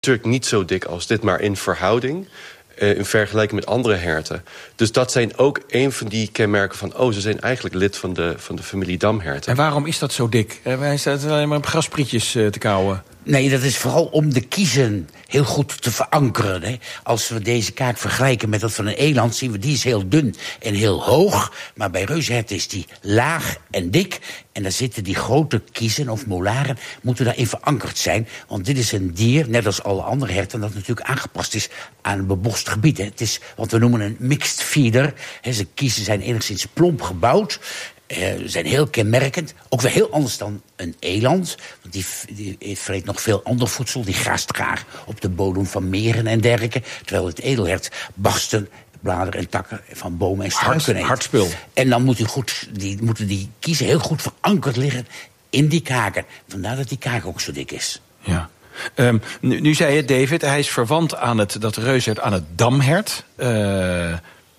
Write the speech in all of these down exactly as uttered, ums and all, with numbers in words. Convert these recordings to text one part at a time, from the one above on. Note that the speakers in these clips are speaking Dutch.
natuurlijk niet zo dik als dit, maar in verhouding, uh, in vergelijking met andere herten. Dus dat zijn ook een van die kenmerken van, oh, ze zijn eigenlijk lid van de, van de familie damherten. En waarom is dat zo dik? Wij staan alleen maar op grasprietjes uh, te kauwen. Nee, dat is vooral om de kiezen heel goed te verankeren. Hè. Als we deze kaak vergelijken met dat van een eland, zien we die is heel dun en heel hoog. Maar bij reuzenherten is die laag en dik. En daar zitten die grote kiezen of molaren, moeten daarin verankerd zijn. Want dit is een dier, net als alle andere herten, dat natuurlijk aangepast is aan een bebost gebied. Hè. Het is wat we noemen een mixed feeder. Hè. Zijn kiezen zijn enigszins plomp gebouwd. Uh, zijn heel kenmerkend. Ook weer heel anders dan een eland. Want die, die vreet nog veel ander voedsel. Die graast graag op de bodem van meren en dergelijke. Terwijl het edelhert barsten, bladeren en takken van bomen en struiken eet. Hard spul. En dan moet u goed, die, moeten die kiezen heel goed verankerd liggen in die kaken. Vandaar dat die kaak ook zo dik is. Ja. Um, nu, nu zei je, David, hij is verwant aan het, dat reuzenhert aan het damhert. Uh,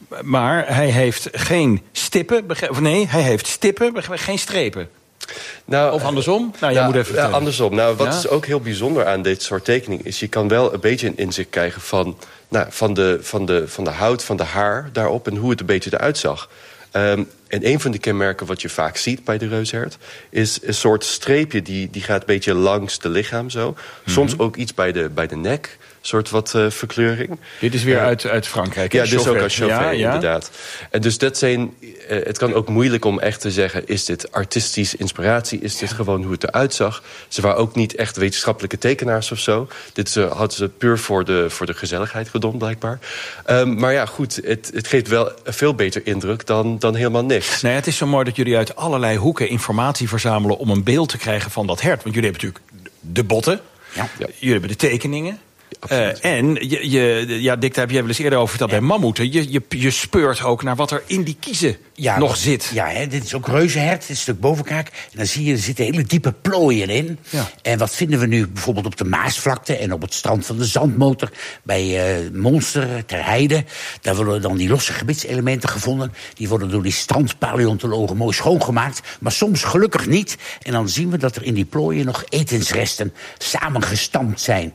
Maar hij heeft geen stippen, of nee, hij heeft stippen, geen strepen. Nou, of andersom? Nou, jij ja, moet even ja, andersom. Nou, wat ja? is ook heel bijzonder aan dit soort tekening is, je kan wel een beetje een inzicht krijgen van, nou, van, de, van, de, van de huid, van de haar daarop en hoe het een beetje eruit zag. Um, en een van de kenmerken wat je vaak ziet bij de reuzenhert is een soort streepje die, die gaat een beetje langs de lichaam zo. Mm-hmm. Soms ook iets bij de, bij de nek. Soort wat uh, verkleuring. Dit is weer uh, uit, uit Frankrijk. Ja, dit is ook uit Chauvet, ja, ja. inderdaad. En dus dat zijn, uh, het kan ook moeilijk om echt te zeggen, is dit artistische inspiratie? Is dit ja. gewoon hoe het eruit zag? Ze waren ook niet echt wetenschappelijke tekenaars of zo. Dit uh, hadden ze puur voor de, voor de gezelligheid gedaan, blijkbaar. Um, maar ja, goed, het, het geeft wel een veel beter indruk dan, dan helemaal niks. Nee, het is zo mooi dat jullie uit allerlei hoeken informatie verzamelen om een beeld te krijgen van dat hert. Want jullie hebben natuurlijk de botten, ja. Ja. jullie hebben de tekeningen. Uh, en, je, je, ja, Dick, daar heb jij wel eens eerder over verteld, ja. bij mammoeten. Je, je, je speurt ook naar wat er in die kiezen ja, nog dat, zit. Ja, hè, dit is ook reuzenhert, dit is een stuk bovenkaak. En dan zie je, er zitten hele diepe plooien in. Ja. En wat vinden we nu bijvoorbeeld op de Maasvlakte en op het strand van de Zandmotor, bij uh, Monster, ter Heide. Daar worden dan die losse gebitselementen gevonden. Die worden door die strandpaleontologen mooi schoongemaakt. Maar soms gelukkig niet. En dan zien we dat er in die plooien nog etensresten samengestampt zijn.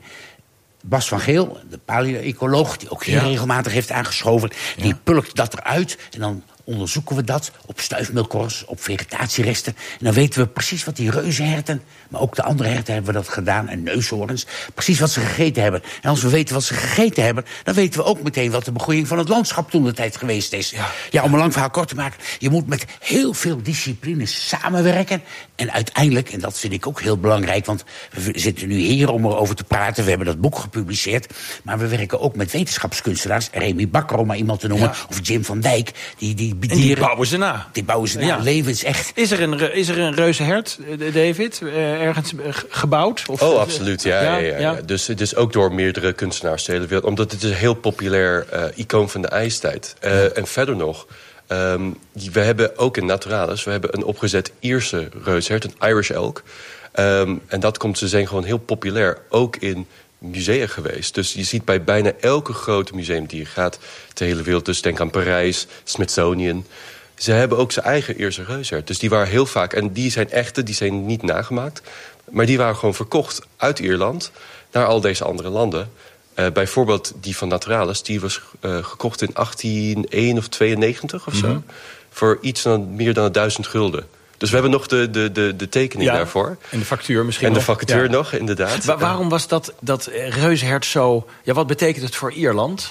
Bas van Geel, de paleo-ecoloog, die ook hier ja. regelmatig heeft aangeschoven, ja. die pulkt dat eruit en dan onderzoeken we dat op stuifmeelkorrels, op vegetatieresten. En dan weten we precies wat die reuzenherten, maar ook de andere herten hebben we dat gedaan, en neushoorns, precies wat ze gegeten hebben. En als we weten wat ze gegeten hebben, dan weten we ook meteen wat de begroeiing van het landschap toen de tijd geweest is. Ja, ja om een lang verhaal kort te maken, je moet met heel veel disciplines samenwerken. En uiteindelijk, en dat vind ik ook heel belangrijk, want we zitten nu hier om erover te praten, we hebben dat boek gepubliceerd, maar we werken ook met wetenschapskunstenaars, Remy Bakker, om maar iemand te noemen, ja. of Jim van Dijk, die, die En die bouwen ze na. Die bouwen ze na, ja. levensecht. Is er een, is er een reuzenhert, David, ergens gebouwd? Of, oh, absoluut, ja. ja, ja, ja. ja. Dus, dus ook door meerdere kunstenaars de hele wereld. Omdat het is een heel populair uh, icoon van de ijstijd. Uh, ja. En verder nog, um, we hebben ook in Naturalis, we hebben een opgezet Ierse reuzenhert, een Irish elk. Um, en dat komt, ze zijn gewoon heel populair, ook in musea geweest. Dus je ziet bij bijna elke grote museum die je gaat ter hele wereld, dus denk aan Parijs, Smithsonian. Ze hebben ook zijn eigen Ierse reuzenhert. Dus die waren heel vaak, en die zijn echte, die zijn niet nagemaakt, maar die waren gewoon verkocht uit Ierland naar al deze andere landen. Uh, bijvoorbeeld die van Naturalis, die was uh, gekocht in achttien één of tweeënnegentig of zo. Mm-hmm. Voor iets dan meer dan duizend gulden. Dus we hebben nog de, de, de, de tekening ja, daarvoor. En de factuur misschien En de nog. factuur ja. nog, inderdaad. Wa- waarom was dat, dat reuzenhert zo... Ja, wat betekent het voor Ierland?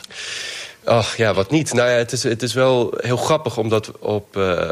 Ach ja, wat niet. Nou ja, het is, het is wel heel grappig, omdat op... Uh,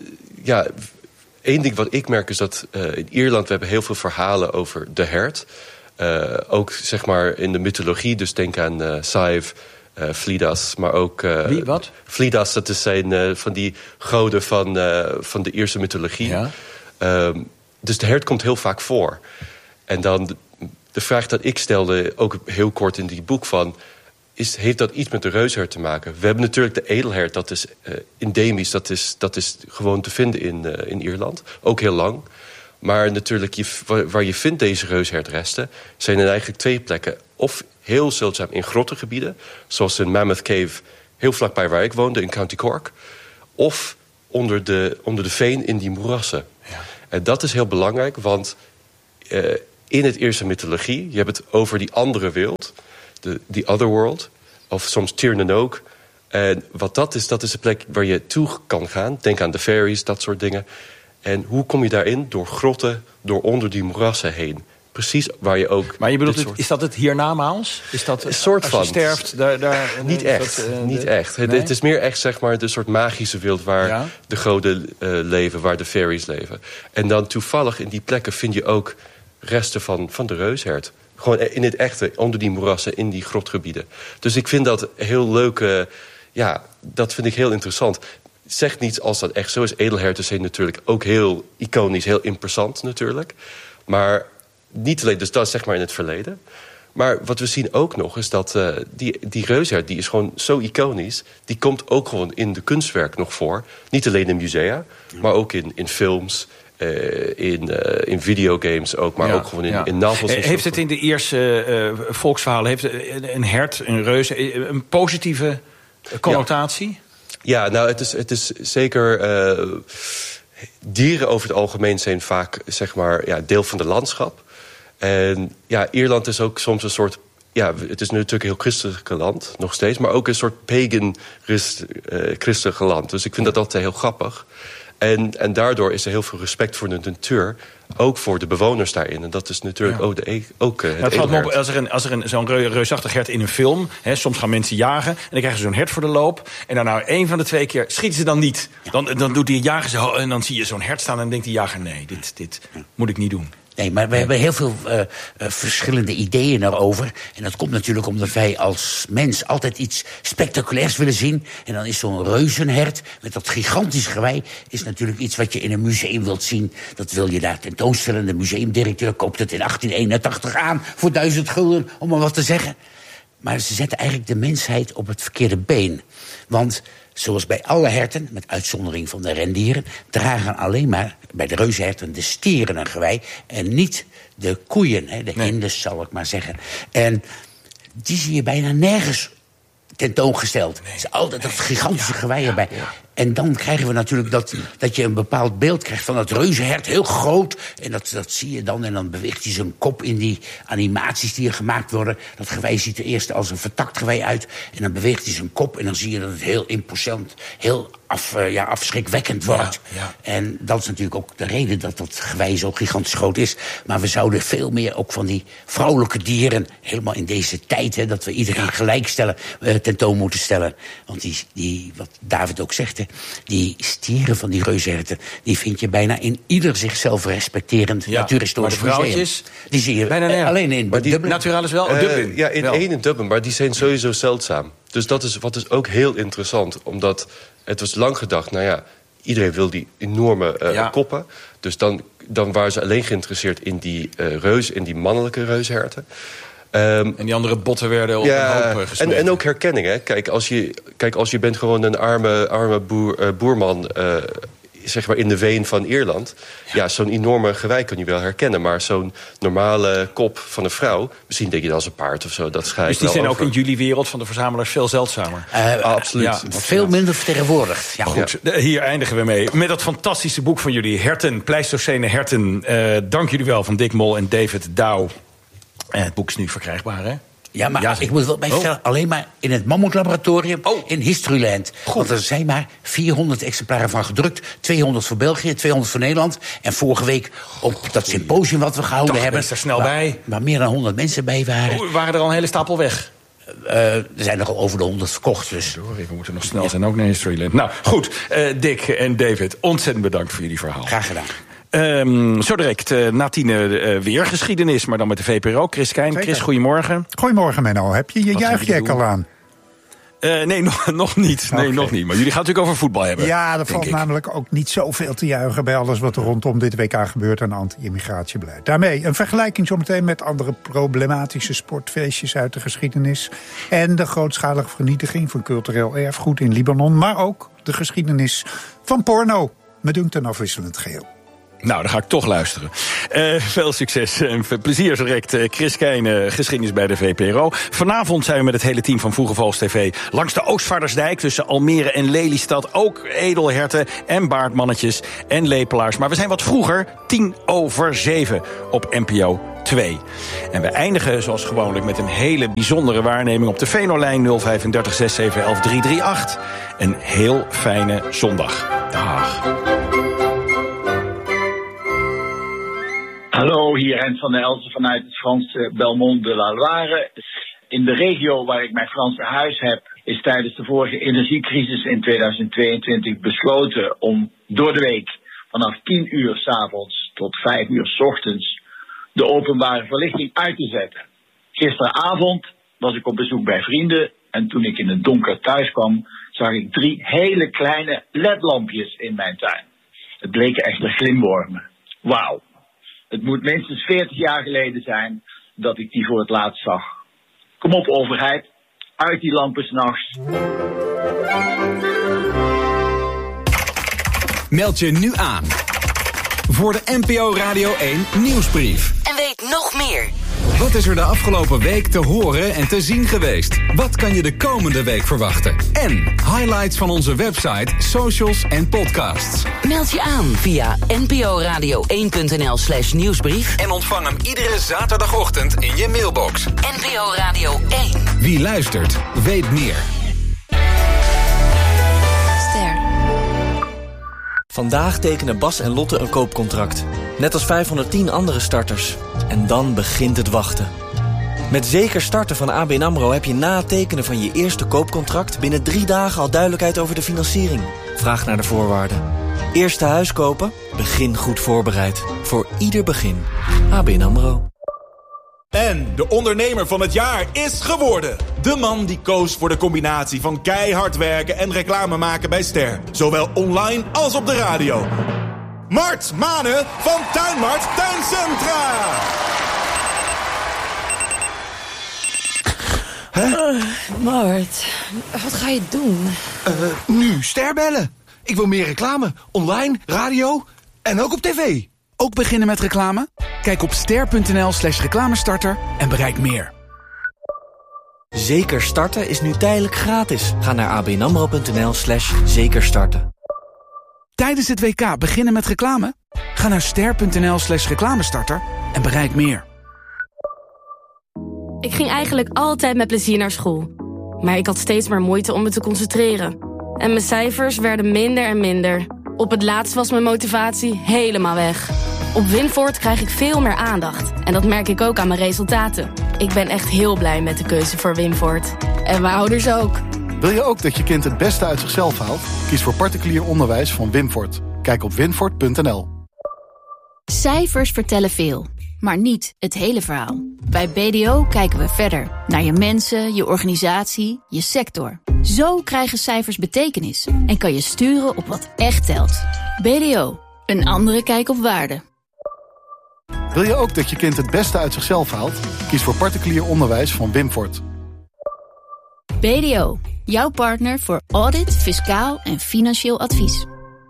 ja, één ding wat ik merk is dat uh, in Ierland, we hebben heel veel verhalen over de hert. Uh, ook zeg maar in de mythologie, dus denk aan uh, Saif, uh, Flidas, maar ook... Uh, Wie, wat? Flidas, dat is zijn uh, van die goden van, uh, van de Ierse mythologie. Ja. Um, dus de hert komt heel vaak voor. En dan de, de vraag dat ik stelde, ook heel kort in die boek van... Is, heeft dat iets met de reuzenhert te maken? We hebben natuurlijk de edelhert, dat is uh, endemisch. Dat is, dat is gewoon te vinden in, uh, in Ierland. Ook heel lang. Maar natuurlijk, je, waar, waar je vindt deze reuzenhertresten... zijn er eigenlijk twee plekken. Of heel zeldzaam in grottengebieden. Zoals in Mammoth Cave, heel vlakbij waar ik woonde, in County Cork. Of onder de, onder de veen in die moerassen. Ja. En dat is heel belangrijk, want... Uh, in het eerste mythologie. Je hebt het over die andere wereld, de the other world, of soms Tir na nog. En wat dat is, dat is de plek waar je toe kan gaan. Denk aan de fairies, dat soort dingen. En hoe kom je daarin? Door grotten, door onder die moerassen heen. Precies waar je ook... Maar je bedoelt, het, soort... is dat het hiernamaals? Is dat een soort als van. je sterft? Daar, daar, niet echt, dat, uh, niet de... echt. Het, nee? het is meer echt, zeg maar, de soort magische wereld waar Ja? de goden uh, leven, waar de fairies leven. En dan toevallig in die plekken vind je ook resten van, van de reushert. Gewoon in het echte, onder die moerassen, in die grotgebieden. Dus ik vind dat heel leuk. Uh, ja, dat vind ik heel interessant. Zegt niets als dat echt zo is. Edelherten zijn natuurlijk ook heel iconisch, heel imposant natuurlijk. Maar niet alleen, dus dat is zeg maar in het verleden. Maar wat we zien ook nog is dat uh, die, die reushert, die is gewoon zo iconisch. Die komt ook gewoon in de kunstwerk nog voor. Niet alleen in musea, maar ook in, in films, uh, in, uh, in videogames ook. Maar ja, ook gewoon in, ja. in novels. En heeft het in de eerste uh, volksverhalen, heeft een hert, een reus, een positieve connotatie? Ja. Ja, nou, het is, het is zeker... Uh, dieren over het algemeen zijn vaak, zeg maar, ja, deel van de landschap. En ja, Ierland is ook soms een soort... Ja, het is natuurlijk een heel christelijk land, nog steeds... maar ook een soort pagan rist, uh, christelijk land. Dus ik vind dat altijd heel grappig. En, en daardoor is er heel veel respect voor de natuur... ook voor de bewoners daarin. En dat is natuurlijk ja. ook, de, ook uh, het, het valt me op, als er, een, als er een, zo'n reusachtig hert in een film... Hè, soms gaan mensen jagen en dan krijgen ze zo'n hert voor de loop... en dan nou één van de twee keer schieten ze dan niet. Dan, dan doet die jager ze en dan zie je zo'n hert staan... en dan denkt die jager, nee, dit, dit moet ik niet doen. Nee, maar we hebben heel veel uh, uh, verschillende ideeën daarover. En dat komt natuurlijk omdat wij als mens altijd iets spectaculairs willen zien. En dan is zo'n reuzenhert met dat gigantische gewei... is natuurlijk iets wat je in een museum wilt zien. Dat wil je daar tentoonstellen. De museumdirecteur koopt het in achttien eenentachtig aan voor duizend gulden, om maar wat te zeggen. Maar ze zetten eigenlijk de mensheid op het verkeerde been. Want... zoals bij alle herten, met uitzondering van de rendieren... dragen alleen maar bij de reuzenherten de stieren een gewei... en niet de koeien, hè, de nee. hindes zal ik maar zeggen. En die zie je bijna nergens tentoongesteld. Nee. Het is altijd dat gigantische ja, gewei erbij. Ja, ja. En dan krijgen we natuurlijk dat, dat je een bepaald beeld krijgt van dat reuzenhert, heel groot. En dat, dat zie je dan. En dan beweegt hij zijn kop in die animaties die er gemaakt worden. Dat gewei ziet er eerst als een vertakt gewei uit. En dan beweegt hij zijn kop. En dan zie je dat het heel imposant, heel af, uh, ja, afschrikwekkend wordt. Ja, ja. En dat is natuurlijk ook de reden dat dat gewei zo gigantisch groot is. Maar we zouden veel meer ook van die vrouwelijke dieren, helemaal in deze tijd, hè, dat we iedereen ja. gelijk stellen, uh, tentoon moeten stellen. Want die, die, wat David ook zegt, hè, die stieren van die reuzenherten, die vind je bijna in ieder zichzelf respecterend ja, natuurhistorisch museum. Vrouwtjes, die zie je bijna nee, alleen in maar die, Dublin. Naturalis wel, uh, Dublin. Ja, in één in Dublin, maar die zijn sowieso zeldzaam. Dus dat is wat is ook heel interessant, omdat het was lang gedacht, nou ja, iedereen wil die enorme uh, ja. koppen. Dus dan, dan waren ze alleen geïnteresseerd in die uh, reus, in die mannelijke reusherten. Um, en die andere botten werden op ja, een hoop gesmeten. En, en ook herkenning, hè. Kijk, als je, kijk, als je bent gewoon een arme, arme boer, uh, boerman... Uh, zeg maar in de veen van Ierland... ja, ja zo'n enorme gewei kun je wel herkennen... maar zo'n normale kop van een vrouw... misschien denk je dan als een paard of zo, dat schijnt. Dus die wel zijn over. ook in jullie wereld van de verzamelaars veel zeldzamer? Uh, ah, absoluut. Ja, veel minder vertegenwoordigd. Ja. Goed, ja. Hier eindigen we mee. Met dat fantastische boek van jullie, Herten, Pleistocene Herten. Uh, dank jullie wel, van Dick Mol en David Douw. Uh, het boek is nu verkrijgbaar, hè? Ja, maar ja, ik moet wel bijstellen, oh. alleen maar in het Mammoetlaboratorium oh. in Historyland. Goed. Want er zijn maar vierhonderd exemplaren van gedrukt. tweehonderd voor België, tweehonderd voor Nederland. En vorige week op dat symposium wat we gehouden Dag, hebben... er snel waar, bij. waar meer dan honderd mensen bij waren. Oh, waren er al een hele stapel weg? Uh, er zijn er al over de honderd verkocht. Dus. Sorry, we moeten nog snel ja. zijn, ook naar Historyland. Nou, goed. Uh, Dick en David, ontzettend bedankt voor jullie verhaal. Graag gedaan. Um, zo direct uh, na tienen uh, weer geschiedenis, maar dan met de V P R O. Chris Keijn. Chris, goedemorgen. Goedemorgen, Menno. Heb je je juichjack al aan? Uh, nee, nog, nog niet. Nee, okay. nog niet. Maar jullie gaan natuurlijk over voetbal hebben. Ja, er valt ik. namelijk ook niet zoveel te juichen bij alles wat er rondom dit W K gebeurt aan anti-immigratiebeleid. Daarmee een vergelijking zometeen met andere problematische sportfeestjes uit de geschiedenis. En de grootschalige vernietiging van cultureel erfgoed in Libanon. Maar ook de geschiedenis van porno. Me dunkt een afwisselend geheel. Nou, dan ga ik toch luisteren. Uh, veel succes en veel plezier zo direct. Uh, Chris Keijn, uh, geschiedenis bij de V P R O. Vanavond zijn we met het hele team van Vroege Vogels T V... langs de Oostvaardersdijk tussen Almere en Lelystad. Ook edelherten en baardmannetjes en lepelaars. Maar we zijn wat vroeger, tien over zeven op N P O twee. En we eindigen zoals gewoonlijk met een hele bijzondere waarneming op de Venolijn nul drie vijf zes zeven een een drie drie acht. Een heel fijne zondag. Dag. Hallo, hier Rens van der Elzen vanuit het Franse Belmont de la Loire. In de regio waar ik mijn Franse huis heb, is tijdens de vorige energiecrisis in tweeduizend tweeëntwintig besloten om door de week vanaf tien uur 's avonds tot vijf uur 's ochtends de openbare verlichting uit te zetten. Gisteravond was ik op bezoek bij vrienden en toen ik in het donker thuis kwam, zag ik drie hele kleine L E D-lampjes in mijn tuin. Het bleken echter glimwormen. Wauw. Het moet minstens veertig jaar geleden zijn dat ik die voor het laatst zag. Kom op, overheid. Uit die lampen 's nachts. Meld je nu aan voor de N P O Radio één Nieuwsbrief. En weet nog meer. Wat is er de afgelopen week te horen en te zien geweest? Wat kan je de komende week verwachten? En highlights van onze website, socials en podcasts. Meld je aan via n p o radio één punt n l slash nieuwsbrief. En ontvang hem iedere zaterdagochtend in je mailbox. N P O Radio één. Wie luistert, weet meer. Ster. Vandaag tekenen Bas en Lotte een koopcontract. Net als vijfhonderdtien andere starters. En dan begint het wachten. Met Zeker Starten van A B N AMRO heb je na het tekenen van je eerste koopcontract binnen drie dagen al duidelijkheid over de financiering. Vraag naar de voorwaarden. Eerste huis kopen? Begin goed voorbereid. Voor ieder begin. A B N AMRO. En de ondernemer van het jaar is geworden. De man die koos voor de combinatie van keihard werken en reclame maken bij Ster. Zowel online als op de radio. Mart Manen van Tuinmart Tuincentra. Huh? Uh, Mart, wat ga je doen? Uh, nu Ster bellen. Ik wil meer reclame. Online, radio en ook op tv. Ook beginnen met reclame? Kijk op ster.nl slash reclamestarter en bereik meer. Zeker Starten is nu tijdelijk gratis. Ga naar abnamro.nl slash zeker starten. Tijdens het W K beginnen met reclame? Ga naar ster.nl slash reclamestarter en bereik meer. Ik ging eigenlijk altijd met plezier naar school. Maar ik had steeds meer moeite om me te concentreren. En mijn cijfers werden minder en minder. Op het laatst was mijn motivatie helemaal weg. Op Winvoort krijg ik veel meer aandacht. En dat merk ik ook aan mijn resultaten. Ik ben echt heel blij met de keuze voor Winvoort. En mijn ouders ook. Wil je ook dat je kind het beste uit zichzelf haalt? Kies voor particulier onderwijs van Winvoort. Kijk op winvoort punt n l. Cijfers vertellen veel, maar niet het hele verhaal. Bij B D O kijken we verder. Naar je mensen, je organisatie, je sector. Zo krijgen cijfers betekenis. En kan je sturen op wat echt telt. B D O. Een andere kijk op waarde. Wil je ook dat je kind het beste uit zichzelf haalt? Kies voor particulier onderwijs van Winvoort. B D O. Jouw partner voor audit, fiscaal en financieel advies.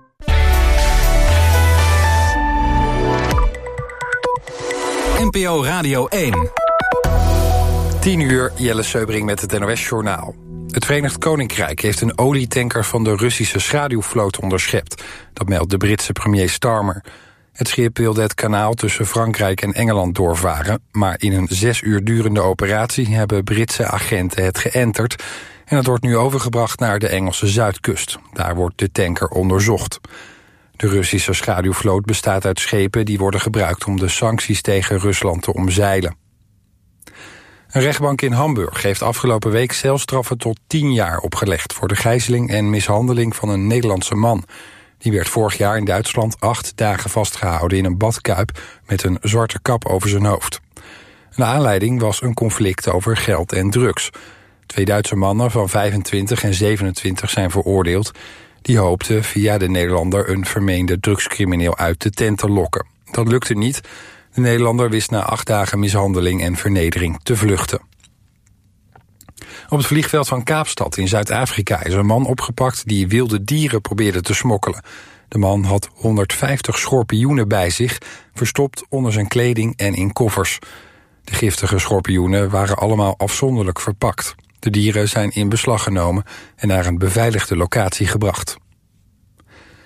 N P O Radio één. tien uur, Jelle Seubring met het N O S-journaal. Het Verenigd Koninkrijk heeft een olietanker van de Russische schaduwvloot onderschept. Dat meldt de Britse premier Starmer. Het schip wilde het kanaal tussen Frankrijk en Engeland doorvaren, maar in een zes uur durende operatie hebben Britse agenten het geënterd en het wordt nu overgebracht naar de Engelse zuidkust. Daar wordt de tanker onderzocht. De Russische schaduwvloot bestaat uit schepen die worden gebruikt om de sancties tegen Rusland te omzeilen. Een rechtbank in Hamburg heeft afgelopen week celstraffen tot tien jaar opgelegd voor de gijzeling en mishandeling van een Nederlandse man. Die werd vorig jaar in Duitsland acht dagen vastgehouden in een badkuip met een zwarte kap over zijn hoofd. De aanleiding was een conflict over geld en drugs. Twee Duitse mannen van vijfentwintig en zevenentwintig zijn veroordeeld. Die hoopten via de Nederlander een vermeende drugscrimineel uit de tent te lokken. Dat lukte niet. De Nederlander wist na acht dagen mishandeling en vernedering te vluchten. Op het vliegveld van Kaapstad in Zuid-Afrika is een man opgepakt die wilde dieren probeerde te smokkelen. De man had honderdvijftig schorpioenen bij zich, verstopt onder zijn kleding en in koffers. De giftige schorpioenen waren allemaal afzonderlijk verpakt. De dieren zijn in beslag genomen en naar een beveiligde locatie gebracht.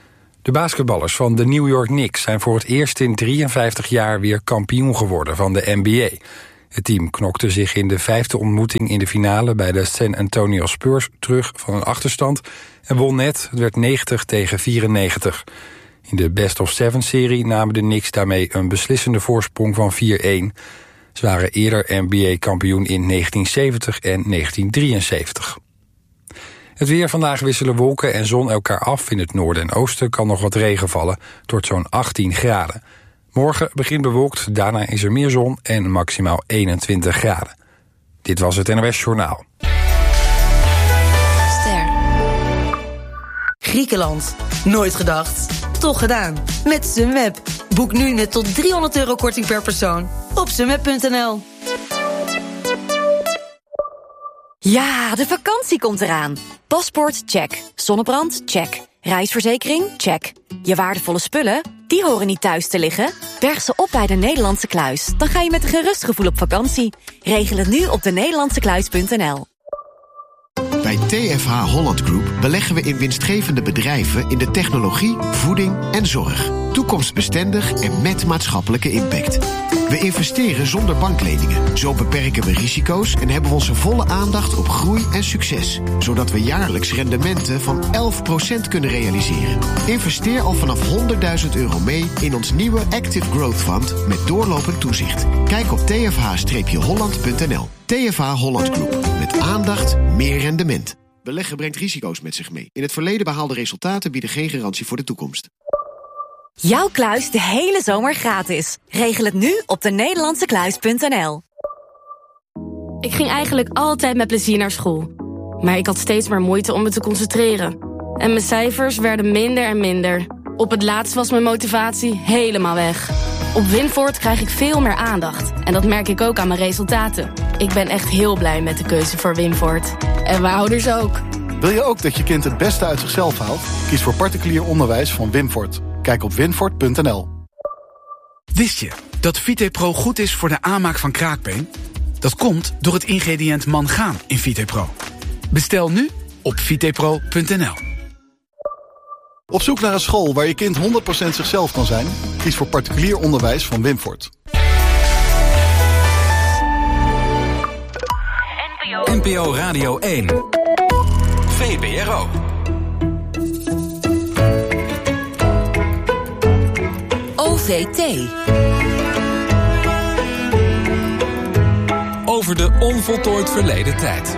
De basketballers van de New York Knicks zijn voor het eerst in drieënvijftig jaar weer kampioen geworden van de N B A. Het team knokte zich in de vijfde ontmoeting in de finale bij de San Antonio Spurs terug van een achterstand en won net. Het werd negentig tegen vierennegentig. In de Best of Seven-serie namen de Knicks daarmee een beslissende voorsprong van vier-een. Ze waren eerder N B A-kampioen in negentien zeventig en negentien drieënzeventig. Het weer: vandaag wisselen wolken en zon elkaar af. In het noorden en oosten kan nog wat regen vallen, tot zo'n achttien graden. Morgen begint bewolkt, daarna is er meer zon en maximaal eenentwintig graden. Dit was het N O S Journaal. Ster. Griekenland. Nooit gedacht. Toch gedaan. Met Sunweb. Boek nu met tot driehonderd euro korting per persoon op sunweb punt n l. Ja, de vakantie komt eraan. Paspoort, check. Zonnebrand, check. Reisverzekering, check. Je waardevolle spullen, die horen niet thuis te liggen. Berg ze op bij de Nederlandse Kluis. Dan ga je met een gerust gevoel op vakantie. Regel het nu op de nederlandse kluis punt n l. Bij T F H Holland Group beleggen we in winstgevende bedrijven in de technologie, voeding en zorg. Toekomstbestendig en met maatschappelijke impact. We investeren zonder bankleningen. Zo beperken we risico's en hebben we onze volle aandacht op groei en succes. Zodat we jaarlijks rendementen van elf procent kunnen realiseren. Investeer al vanaf honderdduizend euro mee in ons nieuwe Active Growth Fund met doorlopend toezicht. Kijk op t f h holland punt n l. T F H Holland Group. Met aandacht, meer rendement. Beleggen brengt risico's met zich mee. In het verleden behaalde resultaten bieden geen garantie voor de toekomst. Jouw kluis de hele zomer gratis. Regel het nu op de nederlandse kluis punt n l. Ik ging eigenlijk altijd met plezier naar school. Maar ik had steeds maar moeite om me te concentreren. En mijn cijfers werden minder en minder. Op het laatst was mijn motivatie helemaal weg. Op Winvoort krijg ik veel meer aandacht. En dat merk ik ook aan mijn resultaten. Ik ben echt heel blij met de keuze voor Winvoort. En mijn ouders ook. Wil je ook dat je kind het beste uit zichzelf haalt? Kies voor particulier onderwijs van Winvoort. Kijk op winvoort punt n l. Wist je dat VitePro goed is voor de aanmaak van kraakbeen? Dat komt door het ingrediënt mangaan in VitePro. Bestel nu op vitepro punt n l. Op zoek naar een school waar je kind honderd procent zichzelf kan zijn? Kies voor particulier onderwijs van Winvoort. N P O Radio één. V P R O. O V T. Over de onvoltooid verleden tijd.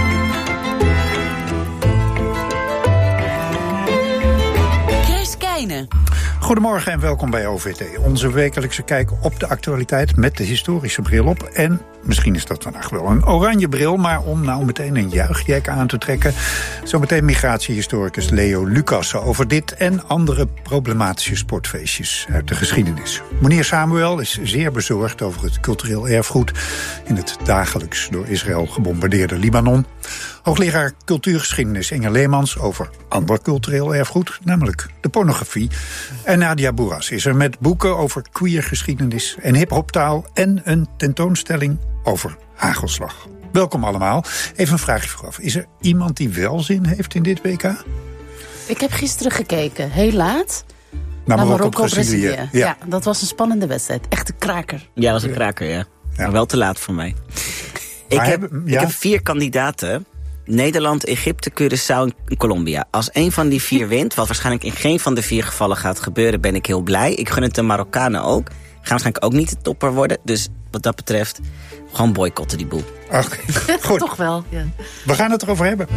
Chris Keijne. Goedemorgen en welkom bij O V T. Onze wekelijkse kijk op de actualiteit met de historische bril op. En misschien is dat vandaag wel een oranje bril, maar om nou meteen een juichjack aan te trekken. Zometeen migratiehistoricus Leo Lucassen over dit en andere problematische sportfeestjes uit de geschiedenis. Meneer Samuel is zeer bezorgd over het cultureel erfgoed in het dagelijks door Israël gebombardeerde Libanon. Hoogleraar cultuurgeschiedenis Inge Leemans over ander cultureel erfgoed, namelijk de pornografie. En Nadia Boeras is er met boeken over queergeschiedenis en hiphoptaal en een tentoonstelling over hagelslag. Welkom allemaal. Even een vraagje vooraf. Is er iemand die wel zin heeft in dit W K? Ik heb gisteren gekeken, heel laat. Naar naar Marokko, Brazilië. Brazilië. Ja. Ja, dat was een spannende wedstrijd. Echt een kraker. Ja, dat was een kraker, ja. ja. Maar wel te laat voor mij. Ik Maar heb, hebben- ja? ik heb vier kandidaten. Nederland, Egypte, Curaçao en Colombia. Als één van die vier wint, wat waarschijnlijk in geen van de vier gevallen gaat gebeuren, ben ik heel blij. Ik gun het de Marokkanen ook. Gaan waarschijnlijk ook niet de topper worden. Dus wat dat betreft, gewoon boycotten die boel. Oké, goed. Toch wel, ja. We gaan het erover hebben.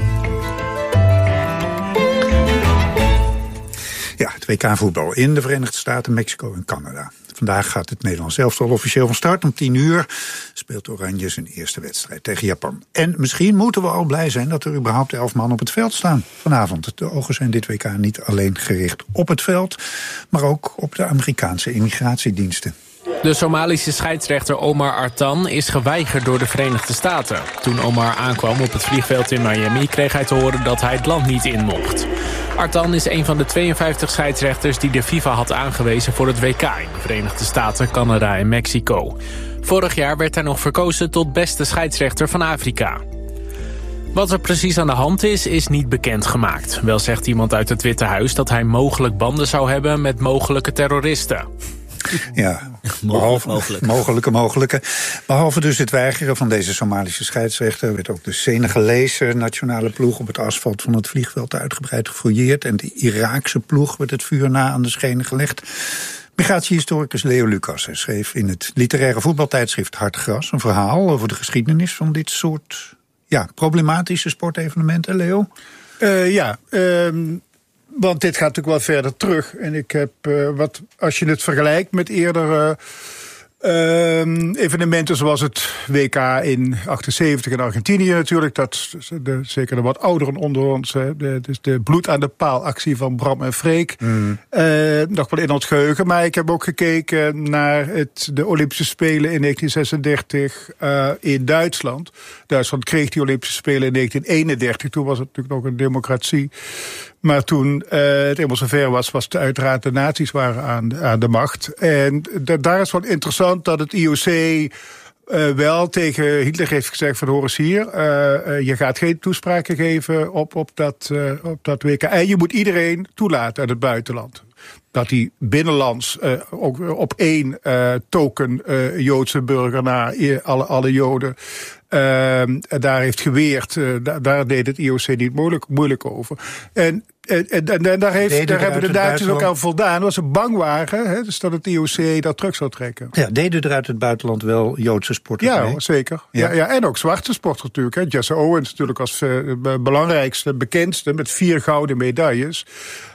Ja, het W K voetbal in de Verenigde Staten, Mexico en Canada. Vandaag gaat het Nederlands elftal officieel van start. Om tien uur speelt Oranje zijn eerste wedstrijd tegen Japan. En misschien moeten we al blij zijn dat er überhaupt elf man op het veld staan vanavond. De ogen zijn dit W K niet alleen gericht op het veld, maar ook op de Amerikaanse immigratiediensten. De Somalische scheidsrechter Omar Artan is geweigerd door de Verenigde Staten. Toen Omar aankwam op het vliegveld in Miami kreeg hij te horen dat hij het land niet in mocht. Artan is een van de tweeënvijftig scheidsrechters die de FIFA had aangewezen voor het W K in de Verenigde Staten, Canada en Mexico. Vorig jaar werd hij nog verkozen tot beste scheidsrechter van Afrika. Wat er precies aan de hand is, is niet bekendgemaakt. Wel zegt iemand uit het Witte Huis dat hij mogelijk banden zou hebben met mogelijke terroristen. Ja, behalve, mogelijk. mogelijke, mogelijke. Behalve dus het weigeren van deze Somalische scheidsrechter werd ook de Senegalese nationale ploeg op het asfalt van het vliegveld uitgebreid gefouilleerd. En de Iraakse ploeg werd het vuur na aan de schenen gelegd. Migratiehistoricus Leo Lucas schreef in het literaire voetbaltijdschrift Hartgras een verhaal over de geschiedenis van dit soort ja, problematische sportevenementen, Leo. Uh, ja, um... Want dit gaat natuurlijk wel verder terug. En ik heb uh, wat, als je het vergelijkt met eerdere uh, evenementen zoals het W K in achtenzeventig in Argentinië natuurlijk. Dat de, zeker de wat ouderen onder ons. Hè, de, dus de bloed aan de paal actie van Bram en Freek. Mm. Uh, nog wel in ons geheugen. Maar ik heb ook gekeken naar het, de Olympische Spelen in negentien zesendertig uh, in Duitsland. Duitsland kreeg die Olympische Spelen in negentien eenendertig. Toen was het natuurlijk nog een democratie. Maar toen uh, het eenmaal zover was, was het uiteraard de nazi's waren aan de, aan de macht. En da, daar is wel interessant dat het I O C uh, wel tegen Hitler heeft gezegd van hoor eens hier, uh, uh, je gaat geen toespraken geven op, op, dat, uh, op dat W K. En je moet iedereen toelaten uit het buitenland. Dat hij binnenlands uh, ook op één uh, token uh, Joodse burger na alle, alle Joden uh, daar heeft geweerd. Uh, da, daar deed het I O C niet moeilijk, moeilijk over. En, en, en, en daar, heeft, daar hebben de Duitsers ook aan voldaan. Omdat ze bang waren, hè, dus dat het I O C dat terug zou trekken. Ja, deden er uit het buitenland wel Joodse sporters ja, mee? Zeker. Ja. Ja, ja, en ook zwarte sporters natuurlijk. Hè. Jesse Owens natuurlijk als uh, belangrijkste, bekendste met vier gouden medailles.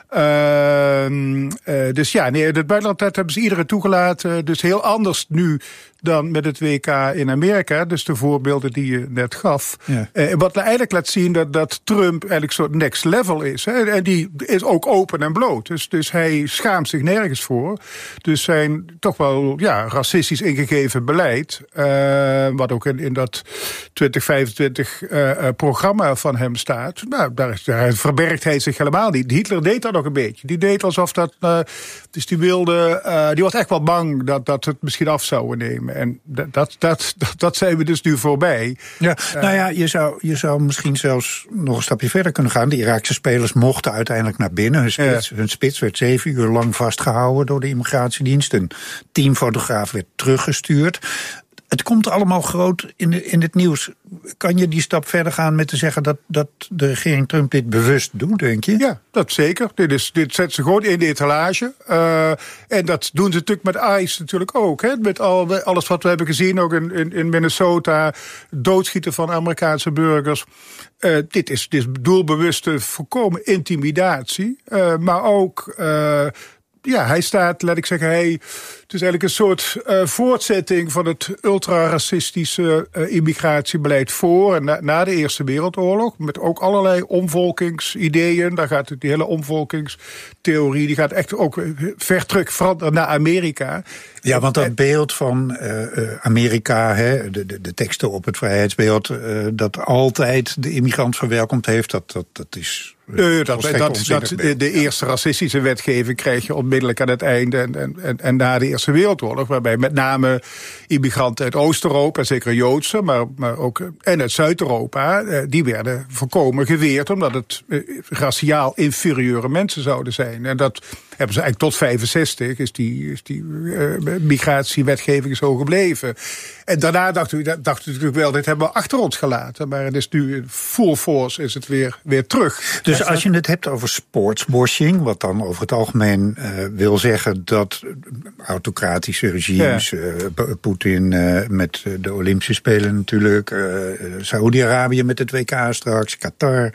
Uh, uh, dus ja, nee, het buitenland dat hebben ze iedereen toegelaten. Dus heel anders nu dan met het W K in Amerika. Dus de voorbeelden die je net gaf. Ja. Uh, wat eigenlijk laat zien dat, dat Trump eigenlijk zo'n next level is. Hè. En die is ook open en bloot. Dus, dus hij schaamt zich nergens voor. Dus zijn toch wel ja, racistisch ingegeven beleid. Uh, wat ook in, in dat twintig vijfentwintig uh, uh, programma van hem staat. Nou, daar, daar verbergt hij zich helemaal niet. Hitler deed dat nog een beetje. Die deed alsof dat... Uh, dus die wilde... Uh, die was echt wel bang dat, dat het misschien af zouden nemen. En dat, dat, dat, dat zijn we dus nu voorbij. Ja, uh, nou ja, je zou, je zou misschien zelfs nog een stapje verder kunnen gaan. De Iraakse spelers mochten uiteindelijk naar binnen. Hun spits, ja. hun spits werd zeven uur lang vastgehouden door de immigratiedienst. Een teamfotograaf werd teruggestuurd. Het komt allemaal groot in, de, in het nieuws. Kan je die stap verder gaan met te zeggen dat, dat de regering Trump dit bewust doet, denk je? Ja, dat zeker. Dit, is, dit zet ze gewoon in de etalage. Uh, en dat doen ze natuurlijk met ICE natuurlijk ook. Hè? Met al, alles wat we hebben gezien, ook in, in, in Minnesota. Doodschieten van Amerikaanse burgers. Uh, dit, is, dit is doelbewuste voorkomen intimidatie. Uh, maar ook... Uh, Ja, hij staat, laat ik zeggen, hij, het is eigenlijk een soort uh, voortzetting van het ultra-racistische uh, immigratiebeleid voor en na, na de Eerste Wereldoorlog. Met ook allerlei omvolkingsideeën. Daar gaat die hele omvolkingstheorie, die gaat echt ook ver terug naar Amerika. Ja, want dat beeld van uh, Amerika, hè, de, de, de teksten op het vrijheidsbeeld, uh, dat altijd de immigrant verwelkomd heeft, dat, dat, dat is... Uh, dat, dat, dat, de, de eerste racistische wetgeving krijg je onmiddellijk aan het einde en, en, en na de Eerste Wereldoorlog, waarbij met name immigranten uit Oost-Europa, zeker Joodse, maar, maar ook en uit Zuid-Europa, die werden volkomen geweerd omdat het raciaal inferieure mensen zouden zijn. En dat hebben ze eigenlijk tot vijfenzestig is die, is die uh, migratiewetgeving zo gebleven. En daarna dachten we, dachten we natuurlijk wel, dit hebben we achter ons gelaten. Maar het is nu full force, is het weer, weer terug. Dus als je het hebt over sportswashing, wat dan over het algemeen uh, wil zeggen dat autocratische regimes, ja. uh, Poetin uh, met de Olympische Spelen natuurlijk, uh, Saoedi-Arabië met het W K straks, Qatar,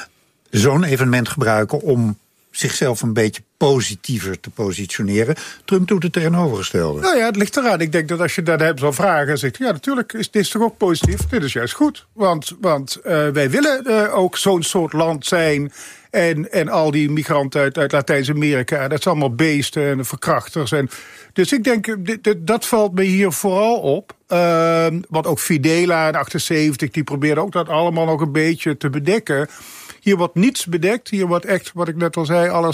zo'n evenement gebruiken om zichzelf een beetje positiever te positioneren. Trump doet het tegenovergestelde. Nou ja, het ligt eraan. Ik denk dat als je dat hebt zou vragen en zegt, ja, natuurlijk is dit toch ook positief. Dit is juist goed. Want, want uh, wij willen uh, ook zo'n soort land zijn. En, en al die migranten uit, uit Latijns-Amerika, dat zijn allemaal beesten en verkrachters. En, dus ik denk, dit, dit, dat valt me hier vooral op. Uh, want ook Fidela in achtenzeventig, die probeerde ook dat allemaal nog een beetje te bedekken. Hier wordt niets bedekt. Hier wordt echt, wat ik net al zei, alles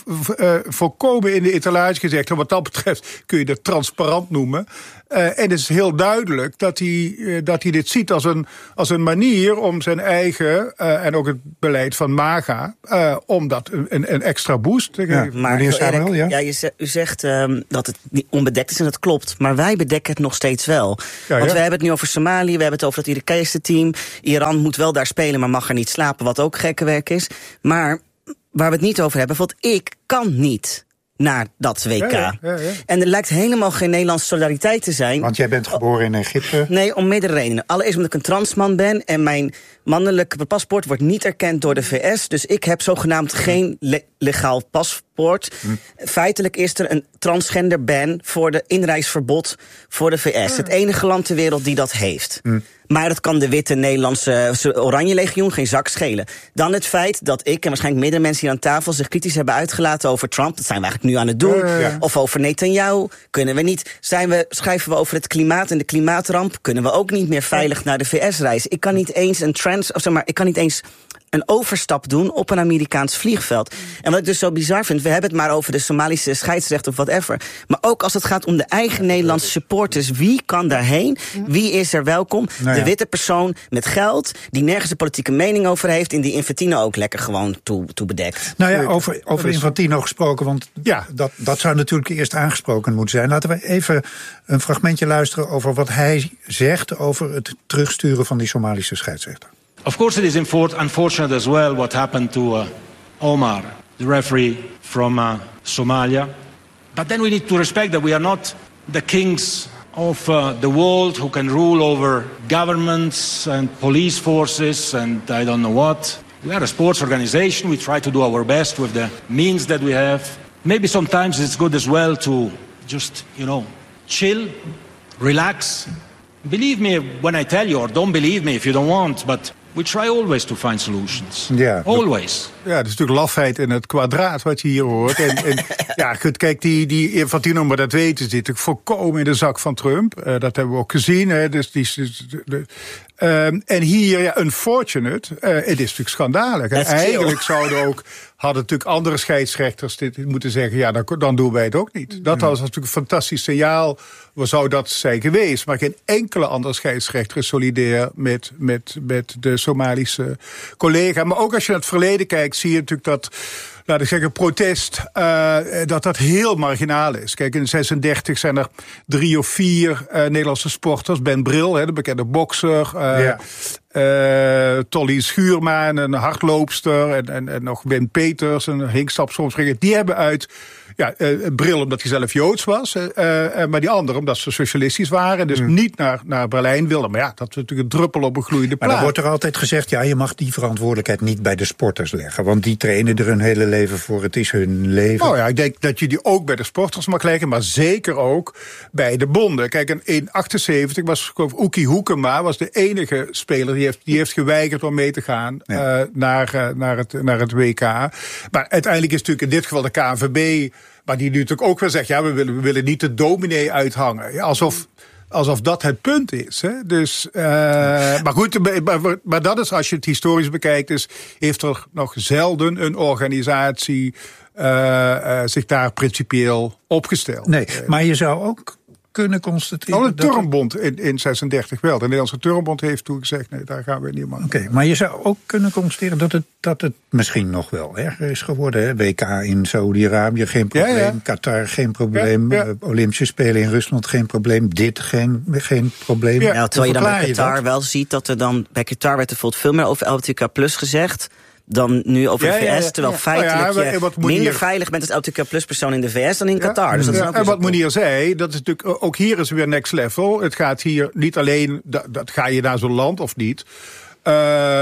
uh, volkomen in de etalage gezegd. En wat dat betreft kun je dat transparant noemen. Uh, en het is heel duidelijk dat hij, uh, dat hij dit ziet als een, als een manier om zijn eigen, uh, en ook het beleid van MAGA, uh, om dat een, een extra boost te geven. Ja, maar Eric, Samuel, ja? Ja, je zegt, u zegt um, dat het niet onbedekt is en dat klopt. Maar wij bedekken het nog steeds wel. Ja, Want ja. we hebben het nu over Somalië, we hebben het over het Iraakse team. Iran moet wel daar spelen, maar mag er niet slapen, wat ook gekke werk is. Maar waar we het niet over hebben, bijvoorbeeld ik kan niet naar dat W K. Ja, ja, ja. En er lijkt helemaal geen Nederlandse solidariteit te zijn. Want jij bent geboren in Egypte? Nee, om meerdere redenen. Allereerst omdat ik een transman ben en mijn mannelijke paspoort wordt niet erkend door de V S. Dus ik heb zogenaamd geen le- legaal paspoort. Hm. Feitelijk is er een transgender ban voor de inreisverbod voor de V S. Hm. Het enige land ter wereld die dat heeft. Hm. Maar dat kan de witte Nederlandse Oranje Legioen geen zak schelen. Dan het feit dat ik en waarschijnlijk meerdere mensen hier aan tafel zich kritisch hebben uitgelaten over Trump. Dat zijn we eigenlijk nu aan het doen. Ja, ja. Of over Netanyahu. Kunnen we niet. Zijn we, schrijven we over het klimaat en de klimaatramp. Kunnen we ook niet meer veilig naar de V S reizen. Ik kan niet eens een trans, of zeg maar, ik kan niet eens een overstap doen op een Amerikaans vliegveld. En wat ik dus zo bizar vind, we hebben het maar over de Somalische scheidsrechter of whatever. Maar ook als het gaat om de eigen Nederlandse supporters. Wie kan daarheen? Wie is er welkom? Nou ja. De witte persoon met geld, die nergens een politieke mening over heeft en die Infantino ook lekker gewoon toe, toe bedekt. Nou ja, over, over Infantino gesproken, want ja. dat, dat zou natuurlijk eerst aangesproken moeten zijn. Laten we even een fragmentje luisteren over wat hij zegt over het terugsturen van die Somalische scheidsrechter. Of course, it is unfortunate as well what happened to uh, Omar, the referee from uh, Somalia. But then we need to respect that we are not the kings of uh, the world who can rule over governments and police forces and I don't know what. We are a sports organization. We try to do our best with the means that we have. Maybe sometimes it's good as well to just, you know, chill, relax. Believe me when I tell you, or don't believe me if you don't want, but we try always to find solutions. Ja, always. Ja, dat is natuurlijk lafheid in het kwadraat wat je hier hoort. En, en ja, goed, kijk, die, die Infantino, maar dat weten, zit natuurlijk volkomen in de zak van Trump. Uh, dat hebben we ook gezien. Hè. Dus die, de, de, um, en hier, ja, unfortunate, uh, het is natuurlijk schandalig. En eigenlijk zouden ook, hadden natuurlijk andere scheidsrechters dit moeten zeggen, ja, dan, dan doen wij het ook niet. Dat was natuurlijk een fantastisch signaal. Wat zou dat zijn geweest? Maar geen enkele andere scheidsrechter is solidair met, met, met de Somalische collega. Maar ook als je naar het verleden kijkt, zie je natuurlijk dat, laat ik zeggen, protest, uh, dat dat heel marginaal is. Kijk, in zesendertig zijn er drie of vier uh, Nederlandse sporters. Ben Bril, hè, de bekende bokser. Uh, ja. Uh, Tolly Schuurman, een hardloopster. En, en, en nog Wim Peters, een hinkstapsomspringer. Die hebben uit, ja, uh, Bril omdat hij zelf Joods was. Uh, uh, maar die anderen omdat ze socialistisch waren. Dus mm. niet naar, naar Berlijn wilden. Maar ja, dat is natuurlijk een druppel op een gloeiende plaat. Maar dan wordt er altijd gezegd, ja, je mag die verantwoordelijkheid niet bij de sporters leggen. Want die trainen er hun hele leven voor. Het is hun leven. Nou ja, ik denk dat je die ook bij de sporters mag leggen. Maar zeker ook bij de bonden. Kijk, in negentien achtenzeventig was Oekie Hoekema was de enige speler die heeft, die heeft geweigerd om mee te gaan ja. uh, naar, uh, naar, het, naar het W K. Maar uiteindelijk is natuurlijk in dit geval de K N V B, maar die nu natuurlijk ook wel zegt, ja, we willen, we willen niet de dominee uithangen. Ja, alsof, alsof dat het punt is. Hè? Dus, uh, maar goed, maar, maar dat is, als je het historisch bekijkt, is, heeft er nog zelden een organisatie uh, uh, zich daar principieel opgesteld. Nee, maar je zou ook kunnen constateren. Nou, de Turnbond in, in zesendertig wel. De Nederlandse Turnbond heeft toen gezegd, nee, daar gaan we niet meer. Oké, okay, maar je zou ook kunnen constateren dat het, dat het misschien nog wel erger is geworden. Hè? W K in Saudi-Arabië, geen probleem. Ja, ja. Qatar, geen probleem. Ja, ja. Olympische Spelen in Rusland, geen probleem. Dit, geen, geen probleem. Ja, ja, terwijl je dan bij Qatar je wel ziet dat er dan, bij Qatar werd er bijvoorbeeld veel meer over L G B T Q plus gezegd dan nu over ja, de V S, ja, ja. terwijl ja. feitelijk oh ja, je minder Monier veilig bent als L G B T Q plus persoon in de V S dan in ja. Qatar. Dus dat ja, is ook en wat Monier zei, dat is natuurlijk ook hier is weer next level. Het gaat hier niet alleen, dat, dat ga je naar zo'n land of niet. Uh,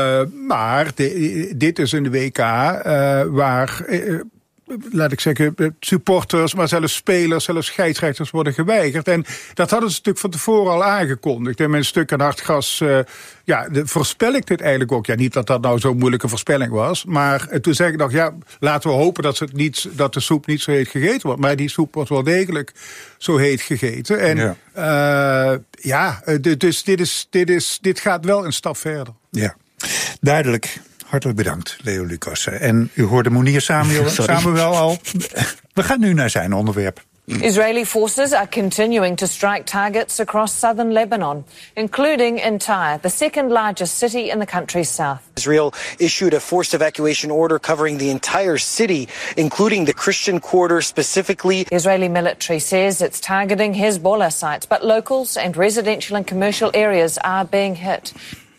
maar de, dit is een W K uh, waar, uh, laat ik zeggen, supporters, maar zelfs spelers, zelfs scheidsrechters worden geweigerd. En dat hadden ze natuurlijk van tevoren al aangekondigd. En met een stuk aan hartgas, uh, ja, de, voorspel ik dit eigenlijk ook. Ja, niet dat dat nou zo'n moeilijke voorspelling was. Maar uh, toen zei ik nog, ja, laten we hopen dat, het niet, dat de soep niet zo heet gegeten wordt. Maar die soep wordt wel degelijk zo heet gegeten. En ja, uh, ja dus dit, is, dit, is, dit gaat wel een stap verder. Ja, duidelijk. Hartelijk bedankt, Leo Lucassen. En u hoorde Mounir Samuel, Samuel al. We gaan nu naar zijn onderwerp. Israeli forces are continuing to strike targets across southern Lebanon, including in Tyre, the second largest city in the country's south. Israel issued a forced evacuation order covering the entire city, including the Christian quarter specifically. The Israeli military says it's targeting Hezbollah sites, but locals and residential and commercial areas are being hit.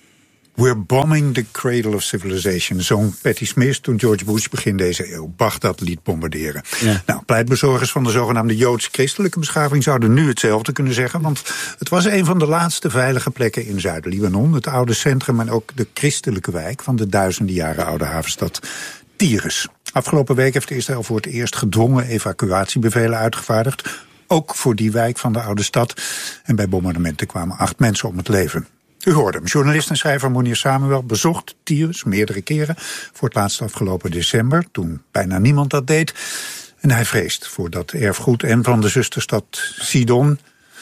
We're bombing the cradle of civilization, zong Patti Smith toen George Bush begin deze eeuw Bagdad liet bombarderen. Ja. Nou, pleitbezorgers van de zogenaamde joods-christelijke beschaving zouden nu hetzelfde kunnen zeggen, want het was een van de laatste veilige plekken in Zuid-Libanon, het oude centrum en ook de christelijke wijk van de duizenden jaren oude havenstad Tyrus. Afgelopen week heeft Israël voor het eerst gedwongen evacuatiebevelen uitgevaardigd, ook voor die wijk van de oude stad. En bij bombardementen kwamen acht mensen om het leven. U hoorde hem. Journalist en schrijver Mounir Samuel bezocht Tyrus meerdere keren, voor het laatst afgelopen december, toen bijna niemand dat deed. En hij vreest voor dat erfgoed en van de zusterstad Sidon.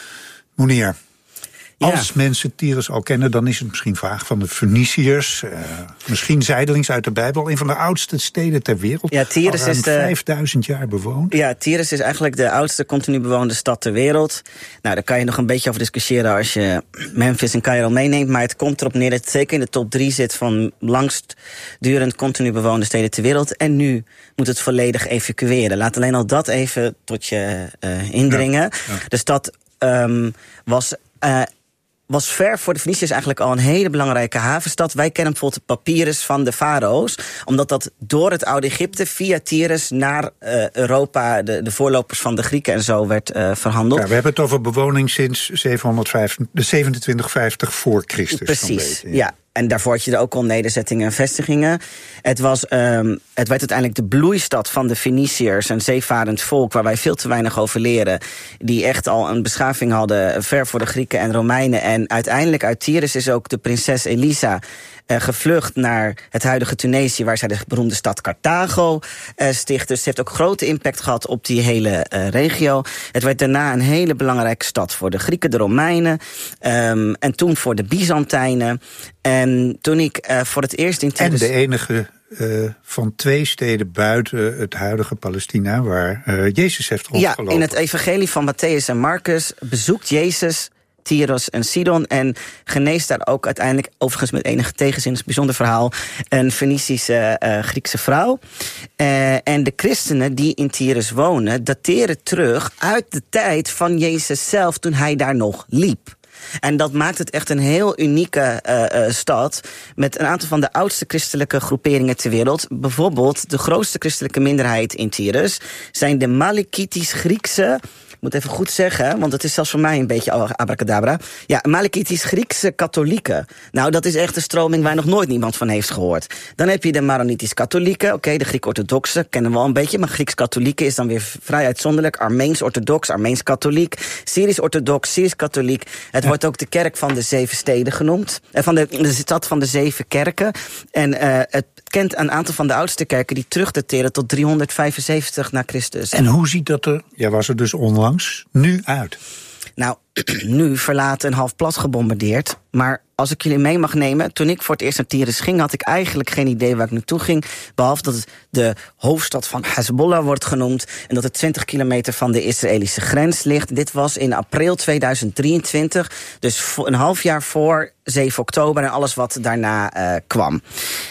Mounir, ja. Als mensen Tyrus al kennen, dan is het misschien vaag van de Feniciërs, uh, misschien zijdelings uit de Bijbel, een van de oudste steden ter wereld. Ja, Tyrus is de vijfduizend jaar bewoond. Ja, Tyrus is eigenlijk de oudste continu bewoonde stad ter wereld. Nou, daar kan je nog een beetje over discussiëren als je Memphis en Cairo meeneemt, maar het komt erop neer dat het zeker in de top drie zit van langstdurend continu bewoonde steden ter wereld. En nu moet het volledig evacueren. Laat alleen al dat even tot je uh, indringen. Ja, ja. De stad um, was Uh, was ver voor de Feniciërs eigenlijk al een hele belangrijke havenstad. Wij kennen bijvoorbeeld de papyrus van de farao's, omdat dat door het oude Egypte via Tyrus naar uh, Europa, de, de voorlopers van de Grieken en zo, werd uh, verhandeld. Ja, we hebben het over bewoning sinds zevententwintig vijftig voor Christus. Precies, ja. ja. En daarvoor had je er ook al nederzettingen en vestigingen. Het, was, um, het werd uiteindelijk de bloeistad van de Feniciërs, een zeevarend volk waar wij veel te weinig over leren, die echt al een beschaving hadden ver voor de Grieken en Romeinen. En uiteindelijk uit Tyrus is ook de prinses Elisa Uh, gevlucht naar het huidige Tunesië, waar zij de beroemde stad Carthago uh, sticht. Dus het heeft ook grote impact gehad op die hele uh, regio. Het werd daarna een hele belangrijke stad voor de Grieken, de Romeinen, um, en toen voor de Byzantijnen. En toen ik uh, voor het eerst in Tyrus... En de enige uh, van twee steden buiten het huidige Palestina waar uh, Jezus heeft rondgelopen. Ja, in het evangelie van Matthäus en Marcus bezoekt Jezus Tyrus en Sidon en geneest daar ook uiteindelijk, overigens met enige tegenzin, is een bijzonder verhaal, een Fenicische uh, Griekse vrouw. Uh, en de christenen die in Tyrus wonen dateren terug uit de tijd van Jezus zelf, toen hij daar nog liep. En dat maakt het echt een heel unieke uh, uh, stad met een aantal van de oudste christelijke groeperingen ter wereld. Bijvoorbeeld de grootste christelijke minderheid in Tyrus zijn de Malikitisch-Griekse, ik moet even goed zeggen, want het is zelfs voor mij een beetje abracadabra. Ja, Malikitisch-Griekse katholieken. Nou, dat is echt een stroming waar nog nooit niemand van heeft gehoord. Dan heb je de Maronitisch-katholieken. Oké, okay, de Griek-orthodoxe kennen we al een beetje, maar Grieks-katholieken is dan weer vrij uitzonderlijk. Armeens-orthodox, Armeens-katholiek, Syrisch-orthodox, Syrisch-katholiek. Het ja. wordt ook de kerk van de zeven steden genoemd. Eh, van de, de stad van de zeven kerken. En uh, het kent een aantal van de oudste kerken die terugdateren tot driehonderdvijfenzeventig na Christus. En hoe ziet dat er, ja, was er dus onlangs, nu uit? Nou, nu verlaten en half plat gebombardeerd. Maar als ik jullie mee mag nemen, toen ik voor het eerst naar Tyrus ging, had ik eigenlijk geen idee waar ik naartoe ging. Behalve dat het de hoofdstad van Hezbollah wordt genoemd en dat het twintig kilometer van de Israëlische grens ligt. Dit was in april tweeduizend drieëntwintig, dus een half jaar voor zeven oktober en alles wat daarna uh, kwam.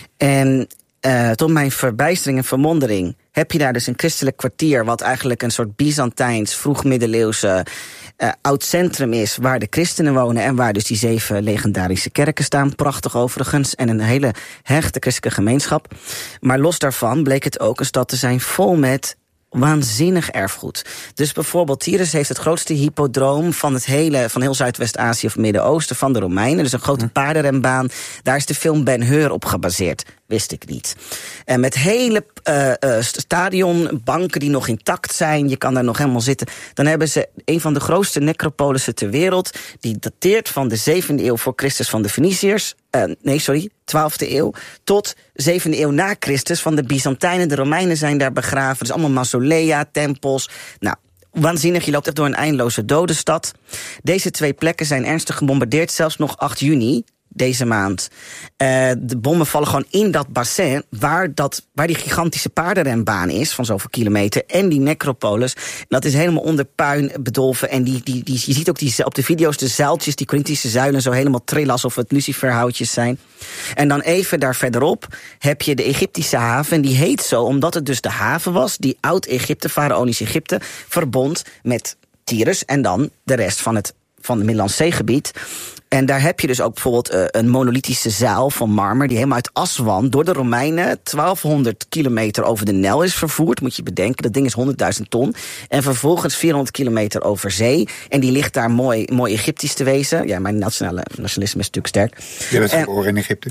En uh, tot mijn verbijstering en verwondering heb je daar dus een christelijk kwartier, wat eigenlijk een soort Byzantijns, vroeg-middeleeuwse uh, oud centrum is, waar de christenen wonen en waar dus die zeven legendarische kerken staan. Prachtig overigens, en een hele hechte christelijke gemeenschap. Maar los daarvan bleek het ook een stad te zijn vol met waanzinnig erfgoed. Dus bijvoorbeeld Tyrus heeft het grootste hippodroom van het hele, van heel Zuidwest-Azië of Midden-Oosten, van de Romeinen. Dus een grote hm. paardenrenbaan. Daar is de film Ben-Hur op gebaseerd. Wist ik niet. En met hele uh, uh, stadionbanken die nog intact zijn. Je kan daar nog helemaal zitten. Dan hebben ze een van de grootste necropolissen ter wereld. Die dateert van de zevende eeuw voor Christus van de Feniciërs. Uh, nee, sorry, twaalfde eeuw. Tot zevende eeuw na Christus van de Byzantijnen. De Romeinen zijn daar begraven. Dus allemaal mausolea, tempels. Nou, waanzinnig, je loopt echt door een eindeloze dodenstad. Deze twee plekken zijn ernstig gebombardeerd. Zelfs nog acht juni. deze maand. Uh, de bommen vallen gewoon in dat bassin waar, dat, waar die gigantische paardenrenbaan is van zoveel kilometer. En die necropolis. En dat is helemaal onder puin bedolven. En die, die, die, je ziet ook die, op de video's de zuiltjes, die Corinthische zuilen, zo helemaal trillen alsof het luciferhoutjes zijn. En dan even daar verderop heb je de Egyptische haven. En die heet zo omdat het dus de haven was die oud-Egypte, Faraonisch Egypte, verbond met Tyrus en dan de rest van het, van het Middellandse Zeegebied. En daar heb je dus ook bijvoorbeeld uh, een monolithische zuil van marmer die helemaal uit Aswan door de Romeinen twaalfhonderd kilometer over de Nijl is vervoerd. Moet je bedenken, dat ding is honderdduizend ton. En vervolgens vierhonderd kilometer over zee. En die ligt daar mooi, mooi Egyptisch te wezen. Ja, mijn nationale nationalisme is natuurlijk sterk. Je bent en, geboren in Egypte.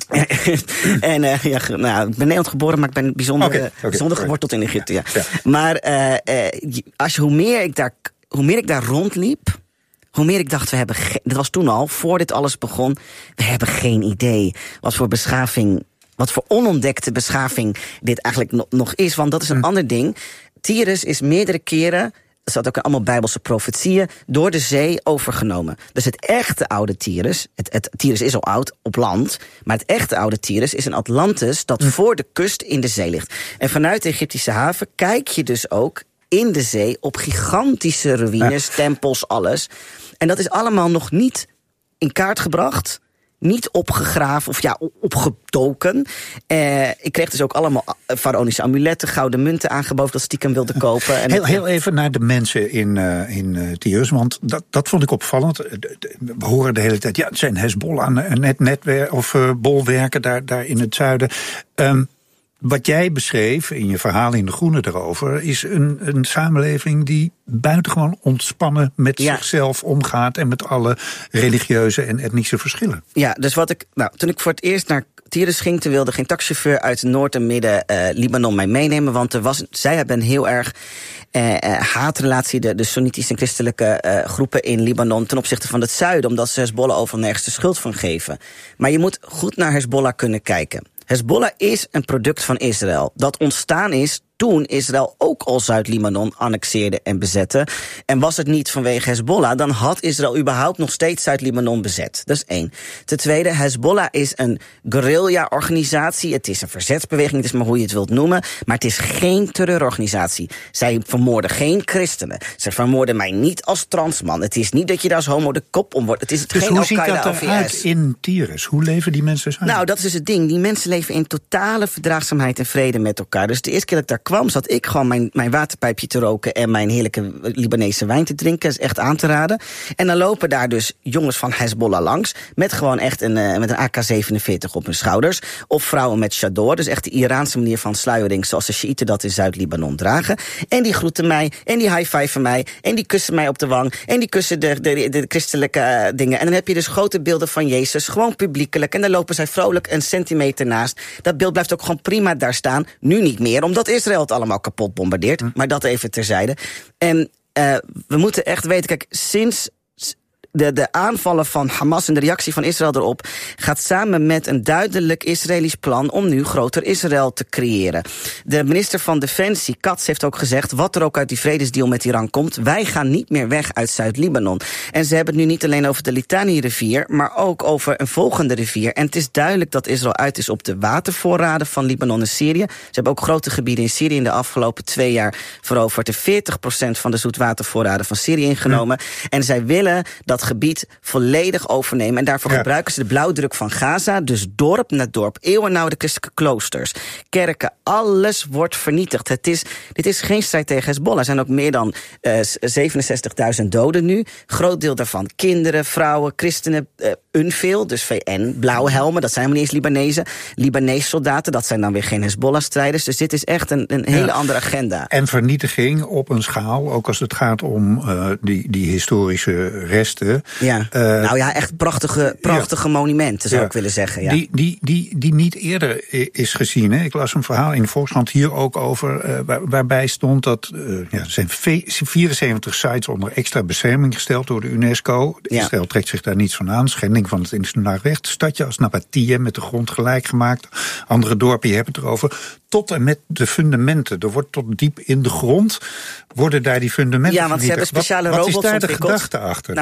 en uh, ja, nou, ik ben Nederland geboren, maar ik ben bijzonder, okay, okay, bijzonder geworteld in Egypte. Ja. Ja. Maar uh, uh, als je, hoe meer ik daar, hoe meer ik daar rondliep, hoe meer ik dacht, we hebben ge- dat was toen al, voor dit alles begon, we hebben geen idee wat voor beschaving, wat voor onontdekte beschaving dit eigenlijk no- nog is. Want dat is een hm. ander ding. Tyrus is meerdere keren, er staat ook in allemaal Bijbelse profetieën, door de zee overgenomen. Dus het echte oude Tyrus, het, het Tyrus is al oud op land, maar het echte oude Tyrus is een Atlantis dat hm. voor de kust in de zee ligt. En vanuit de Egyptische haven kijk je dus ook in de zee op gigantische ruïnes, ja. tempels, alles. En dat is allemaal nog niet in kaart gebracht, niet opgegraven of ja, opgedoken. Uh, ik kreeg dus ook allemaal faraonische amuletten, gouden munten aangeboden dat stiekem wilde kopen. En heel, heel even naar de mensen in, uh, in uh, Tyrus, want dat, dat vond ik opvallend. We horen de hele tijd, ja, het zijn Hezbollah en net, netwer- of uh, bolwerken daar, daar in het zuiden. Um, Wat jij beschreef in je verhaal in De Groene erover, is een, een samenleving die buitengewoon ontspannen met ja. zichzelf omgaat en met alle religieuze en etnische verschillen. Ja, dus wat ik, nou, toen ik voor het eerst naar Tyrus ging, toen wilde geen taxichauffeur uit Noord- en Midden-Libanon uh, mij meenemen, want er was, zij hebben heel erg uh, uh, haatrelatie, de, de Soenitische en christelijke uh, groepen in Libanon ten opzichte van het zuiden, omdat ze Hezbollah overal nergens de schuld van geven. Maar je moet goed naar Hezbollah kunnen kijken. Hezbollah is een product van Israël dat ontstaan is toen Israël ook al Zuid-Libanon annexeerde en bezette. En was het niet vanwege Hezbollah, dan had Israël überhaupt nog steeds Zuid-Libanon bezet. Dat is één. Ten tweede, Hezbollah is een guerrilla-organisatie. Het is een verzetsbeweging, het is maar hoe je het wilt noemen. Maar het is geen terreurorganisatie. Zij vermoorden geen christenen. Ze vermoorden mij niet als transman. Het is niet dat je daar als homo de kop om wordt. Het is dus geen hoe ziet Al-Qaeda dat of eruit I S. in Tyrus? Hoe leven die mensen samen? Nou, dat is dus het ding. Die mensen leven in totale verdraagzaamheid en vrede met elkaar. Dus de eerste keer dat ik daar kwam, zat ik gewoon mijn, mijn waterpijpje te roken en mijn heerlijke Libanese wijn te drinken. Dat is echt aan te raden. En dan lopen daar dus jongens van Hezbollah langs met gewoon echt een, uh, met een A K zevenenveertig op hun schouders. Of vrouwen met chador, dus echt de Iraanse manier van sluiering zoals de Sjiïten dat in Zuid-Libanon dragen. En die groeten mij, en die high-fiven mij, en die kussen mij op de wang, en die kussen de, de, de, de christelijke uh, dingen. En dan heb je dus grote beelden van Jezus, gewoon publiekelijk. En dan lopen zij vrolijk een centimeter naast. Dat beeld blijft ook gewoon prima daar staan. Nu niet meer, omdat Israël het allemaal kapot bombardeert. Hm. Maar dat even terzijde. En uh, we moeten echt weten, kijk, sinds De, de aanvallen van Hamas en de reactie van Israël erop gaat samen met een duidelijk Israëlisch plan om nu groter Israël te creëren. De minister van Defensie, Katz, heeft ook gezegd, wat er ook uit die vredesdeal met Iran komt, wij gaan niet meer weg uit Zuid-Libanon. En ze hebben het nu niet alleen over de Litani-rivier, maar ook over een volgende rivier. En het is duidelijk dat Israël uit is op de watervoorraden van Libanon en Syrië. Ze hebben ook grote gebieden in Syrië in de afgelopen twee jaar veroverd. veertig procent van de zoetwatervoorraden van Syrië ingenomen. Ja. En zij willen dat gebied volledig overnemen. En daarvoor ja. gebruiken ze de blauwdruk van Gaza, dus dorp na dorp, eeuwenoude christelijke kloosters, kerken, alles wordt vernietigd. Het is, dit is geen strijd tegen Hezbollah. Er zijn ook meer dan uh, zevenenzestigduizend doden nu. Groot deel daarvan kinderen, vrouwen, christenen, uh, UNFIL, dus V N, blauwe helmen, dat zijn helemaal niet eens Libanezen. Libanese soldaten, dat zijn dan weer geen Hezbollah-strijders. Dus dit is echt een, een hele ja. andere agenda. En vernietiging op een schaal, ook als het gaat om uh, die, die historische resten. Ja. Uh, nou ja, echt prachtige, prachtige ja. monumenten, zou ja. ik willen zeggen. Ja. Die, die, die, die niet eerder is gezien. Hè. Ik las een verhaal in de Volkskrant hier ook over, uh, waar, waarbij stond dat uh, ja, er zijn vierenzeventig sites onder extra bescherming gesteld door de UNESCO. Ja. Israël trekt zich daar niets van aan. Schending van het internationaal recht. Stadje als Nabatea met de grond gelijk gemaakt. Andere dorpen, je hebt het erover. Tot en met de fundamenten. Er wordt tot diep in de grond worden daar die fundamenten. Ja, want ze hebben speciale wat, robots wat is daar ontwikkeld. de gedachte achter? Nou,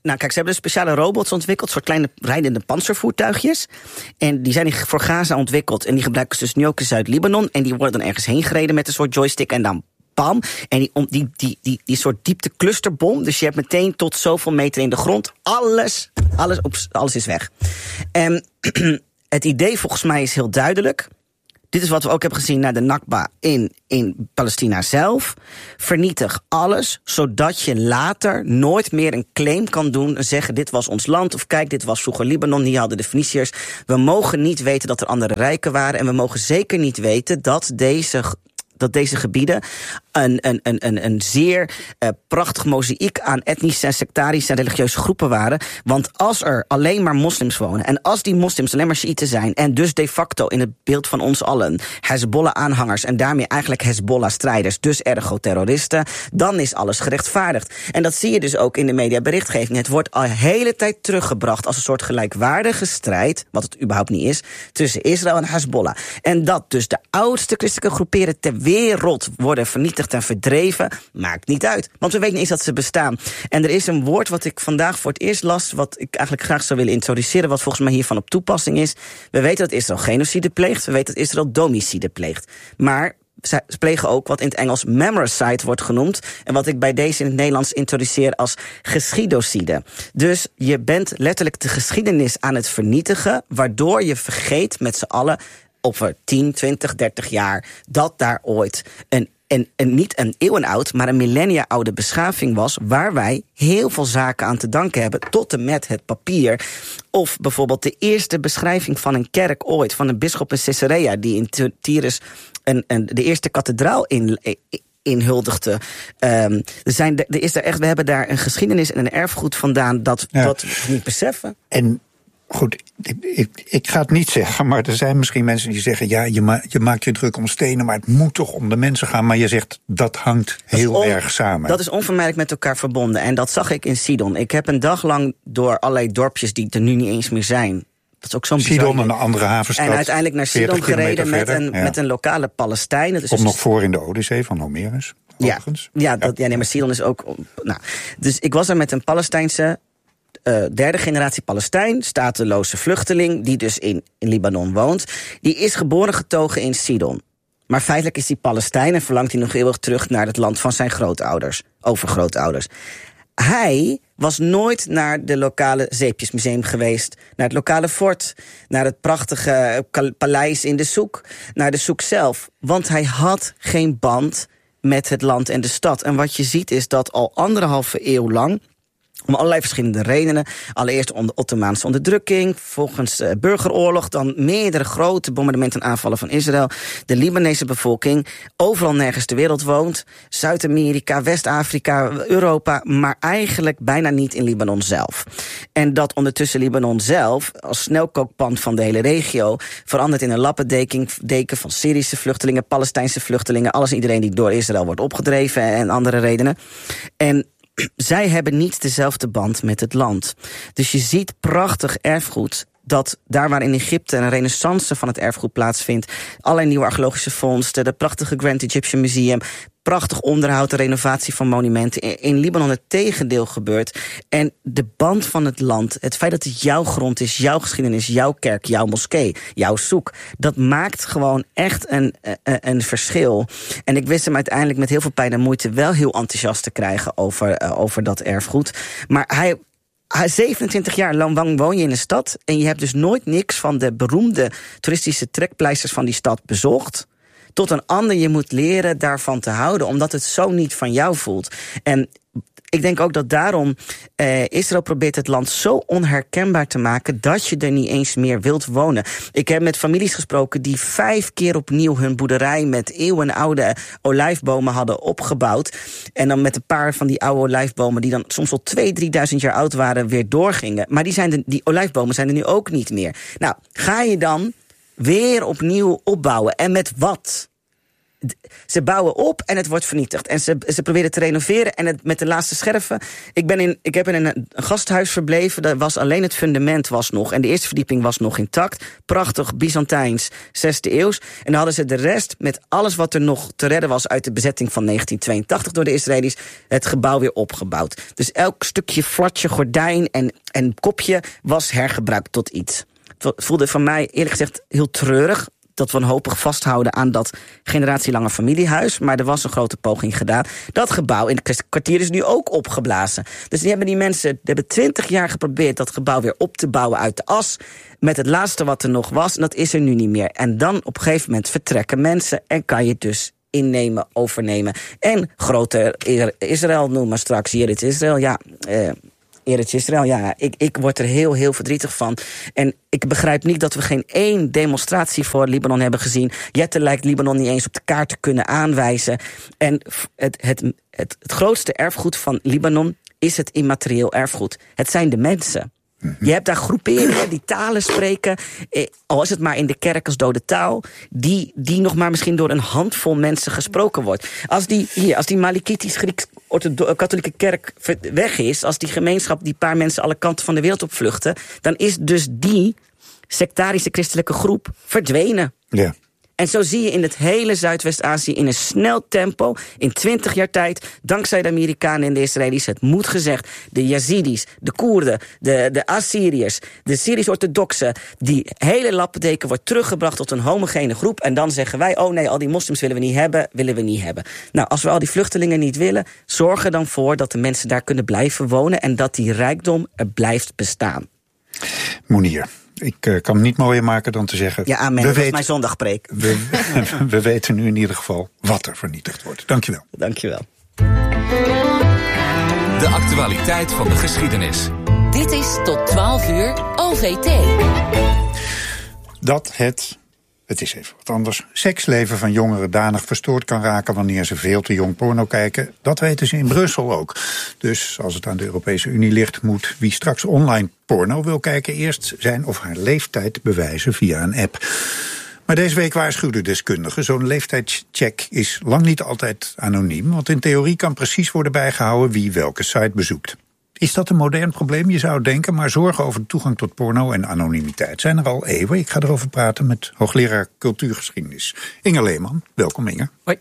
Nou, kijk, ze hebben dus speciale robots ontwikkeld, soort kleine rijdende panzervoertuigjes. En die zijn voor Gaza ontwikkeld. En die gebruiken ze dus nu ook in Zuid-Libanon. En die worden dan ergens heen gereden met een soort joystick en dan bam. En die, die, die, die, die, die soort diepte-clusterbom. Dus je hebt meteen tot zoveel meter in de grond. Alles, alles, op, alles is weg. En het idee volgens mij is heel duidelijk. Dit is wat we ook hebben gezien na de Nakba in, in Palestina zelf. Vernietig alles, zodat je later nooit meer een claim kan doen en zeggen dit was ons land, of kijk, dit was vroeger Libanon, hier hadden de Feniciërs. We mogen niet weten dat er andere rijken waren en we mogen zeker niet weten dat deze... dat deze gebieden een, een, een, een, een zeer uh, prachtig mozaïek aan etnische, sectarische en religieuze groepen waren. Want als er alleen maar moslims wonen en als die moslims alleen maar Sjiïten zijn en dus de facto in het beeld van ons allen Hezbollah-aanhangers en daarmee eigenlijk Hezbollah-strijders, dus ergo terroristen, dan is alles gerechtvaardigd. En dat zie je dus ook in de mediaberichtgeving. Het wordt al de hele tijd teruggebracht als een soort gelijkwaardige strijd, wat het überhaupt niet is, tussen Israël en Hezbollah. En dat dus de oudste christelijke groeperen ter wereld worden vernietigd en verdreven, maakt niet uit. Want we weten niet eens dat ze bestaan. En er is een woord wat ik vandaag voor het eerst las, wat ik eigenlijk graag zou willen introduceren, wat volgens mij hiervan op toepassing is. We weten dat Israël genocide pleegt, we weten dat Israël domicide pleegt. Maar ze plegen ook wat in het Engels memoricide wordt genoemd en wat ik bij deze in het Nederlands introduceer als geschiedocide. Dus je bent letterlijk de geschiedenis aan het vernietigen, waardoor je vergeet met z'n allen over tien, twintig, dertig jaar dat daar ooit een, een, een niet een eeuwenoud, maar een millennia oude beschaving was, waar wij heel veel zaken aan te danken hebben, tot en met het papier. Of bijvoorbeeld de eerste beschrijving van een kerk ooit, van een bisschop in Caesarea, die in Tyrus een, een, de eerste kathedraal in, inhuldigde. Um, er zijn, er is er echt, we hebben daar een geschiedenis en een erfgoed vandaan dat, ja. dat we niet beseffen. En goed, ik, ik, ik ga het niet zeggen, maar er zijn misschien mensen die zeggen, ja, je, ma- je maakt je druk om stenen, maar het moet toch om de mensen gaan. Maar je zegt, dat hangt heel dat on- erg samen. Dat is onvermijdelijk met elkaar verbonden. En dat zag ik in Sidon. Ik heb een dag lang door allerlei dorpjes die er nu niet eens meer zijn. Dat is ook zo'n Sidon, een andere havenstad. En uiteindelijk naar Sidon gereden met een, ja. met een lokale Palestijn. Dat is Komt dus nog voor in de Odyssee van Homerus. Ja, ja, dat, ja, nee, maar Sidon is ook. Nou, dus ik was er met een Palestijnse Uh, derde generatie Palestijn, stateloze vluchteling, die dus in, in Libanon woont. Die is geboren getogen in Sidon. Maar feitelijk is hij Palestijn en verlangt hij nog eeuwig terug naar het land van zijn grootouders, overgrootouders. Hij was nooit naar de lokale Zeepjesmuseum geweest, naar het lokale fort, naar het prachtige paleis in de Soek, naar de Soek zelf. Want hij had geen band met het land en de stad. En wat je ziet is dat al anderhalve eeuw lang, om allerlei verschillende redenen. Allereerst onder Ottomaanse onderdrukking, volgens uh, burgeroorlog, dan meerdere grote bombardementen en aanvallen van Israël. De Libanese bevolking overal nergens ter wereld woont. Zuid-Amerika, West-Afrika, Europa, maar eigenlijk bijna niet in Libanon zelf. En dat ondertussen Libanon zelf, als snelkookpan van de hele regio, verandert in een lappendeken deken van Syrische vluchtelingen, Palestijnse vluchtelingen, alles en iedereen die door Israël wordt opgedreven en andere redenen. En zij hebben niet dezelfde band met het land. Dus je ziet prachtig erfgoed, dat daar waar in Egypte een renaissance van het erfgoed plaatsvindt, allerlei nieuwe archeologische vondsten, de prachtige Grand Egyptian Museum, prachtig onderhoud, de renovatie van monumenten. In, in Libanon het tegendeel gebeurt. En de band van het land, het feit dat het jouw grond is, jouw geschiedenis, jouw kerk, jouw moskee, jouw soek, dat maakt gewoon echt een, een, een verschil. En ik wist hem uiteindelijk met heel veel pijn en moeite wel heel enthousiast te krijgen over, uh, over dat erfgoed. Maar hij zevenentwintig jaar lang woon je in een stad en je hebt dus nooit niks van de beroemde toeristische trekpleisters van die stad bezocht, tot een ander je moet leren daarvan te houden, omdat het zo niet van jou voelt. En ik denk ook dat daarom eh, Israël probeert het land zo onherkenbaar te maken dat je er niet eens meer wilt wonen. Ik heb met families gesproken die vijf keer opnieuw hun boerderij met eeuwenoude olijfbomen hadden opgebouwd. En dan met een paar van die oude olijfbomen die dan soms al twee, drieduizend jaar oud waren, weer doorgingen. Maar die, zijn de, die olijfbomen zijn er nu ook niet meer. Nou, ga je dan weer opnieuw opbouwen? En met wat? ze bouwen op en het wordt vernietigd. En ze, ze proberen te renoveren en het met de laatste scherven. Ik, ben in, ik heb in een, een gasthuis verbleven. Daar was alleen het fundament was nog. En de eerste verdieping was nog intact. Prachtig, Byzantijns, zesde eeuws. En dan hadden ze de rest met alles wat er nog te redden was uit de bezetting van negentien tweeëntachtig door de Israëli's, het gebouw weer opgebouwd. Dus elk stukje flatje, gordijn en, en kopje was hergebruikt tot iets. Het voelde van mij eerlijk gezegd heel treurig dat we wanhopig vasthouden aan dat generatielange familiehuis. Maar er was een grote poging gedaan. Dat gebouw in het kwartier is nu ook opgeblazen. Dus die hebben die mensen, die hebben twintig jaar geprobeerd dat gebouw weer op te bouwen uit de as. Met het laatste wat er nog was. En dat is er nu niet meer. En dan op een gegeven moment vertrekken mensen en kan je dus innemen, overnemen. En grote Israël noemen straks. Hier het Israël, ja. Uh, Eretz Israël, ja, ik, ik word er heel, heel verdrietig van. En ik begrijp niet dat we geen één demonstratie voor Libanon hebben gezien. Jette lijkt Libanon niet eens op de kaart te kunnen aanwijzen. En het, het, het, het grootste erfgoed van Libanon is het immaterieel erfgoed. Het zijn de mensen. Je hebt daar groeperingen die talen spreken, eh, al is het maar in de kerk als dode taal, die, die nog maar misschien door een handvol mensen gesproken wordt. Als die, hier, als die Malikitisch Grieks katholieke kerk weg is, als die gemeenschap die paar mensen alle kanten van de wereld opvluchten, dan is dus die sectarische christelijke groep verdwenen. Ja. En zo zie je in het hele Zuidwest-Azië in een snel tempo, in twintig jaar tijd, dankzij de Amerikanen en de Israëli's, het moet gezegd, de Yazidis, de Koerden, de, de Assyriërs, de Syrisch-orthodoxen, die hele lappendeken wordt teruggebracht tot een homogene groep. En dan zeggen wij, oh nee, al die moslims willen we niet hebben, willen we niet hebben. Nou, als we al die vluchtelingen niet willen, zorg er dan voor dat de mensen daar kunnen blijven wonen en dat die rijkdom er blijft bestaan. Monier. Ik uh, kan het niet mooier maken dan te zeggen. Ja, amen. Dat is mijn zondagpreek. We, we weten nu in ieder geval wat er vernietigd wordt. Dankjewel. Dankjewel. De actualiteit van de geschiedenis. Dit is tot twaalf uur O V T. Dat het, het is even wat anders, seksleven van jongeren danig verstoord kan raken wanneer ze veel te jong porno kijken, dat weten ze in Brussel ook. Dus als het aan de Europese Unie ligt, moet wie straks online porno wil kijken eerst zijn of haar leeftijd bewijzen via een app. Maar deze week waarschuwden deskundigen, zo'n leeftijdscheck is lang niet altijd anoniem, want in theorie kan precies worden bijgehouden wie welke site bezoekt. Is dat een modern probleem? Je zou denken, maar zorgen over de toegang tot porno en anonimiteit zijn er al eeuwen. Ik ga erover praten met hoogleraar cultuurgeschiedenis Inger Leeman. Welkom, Inger. Hoi.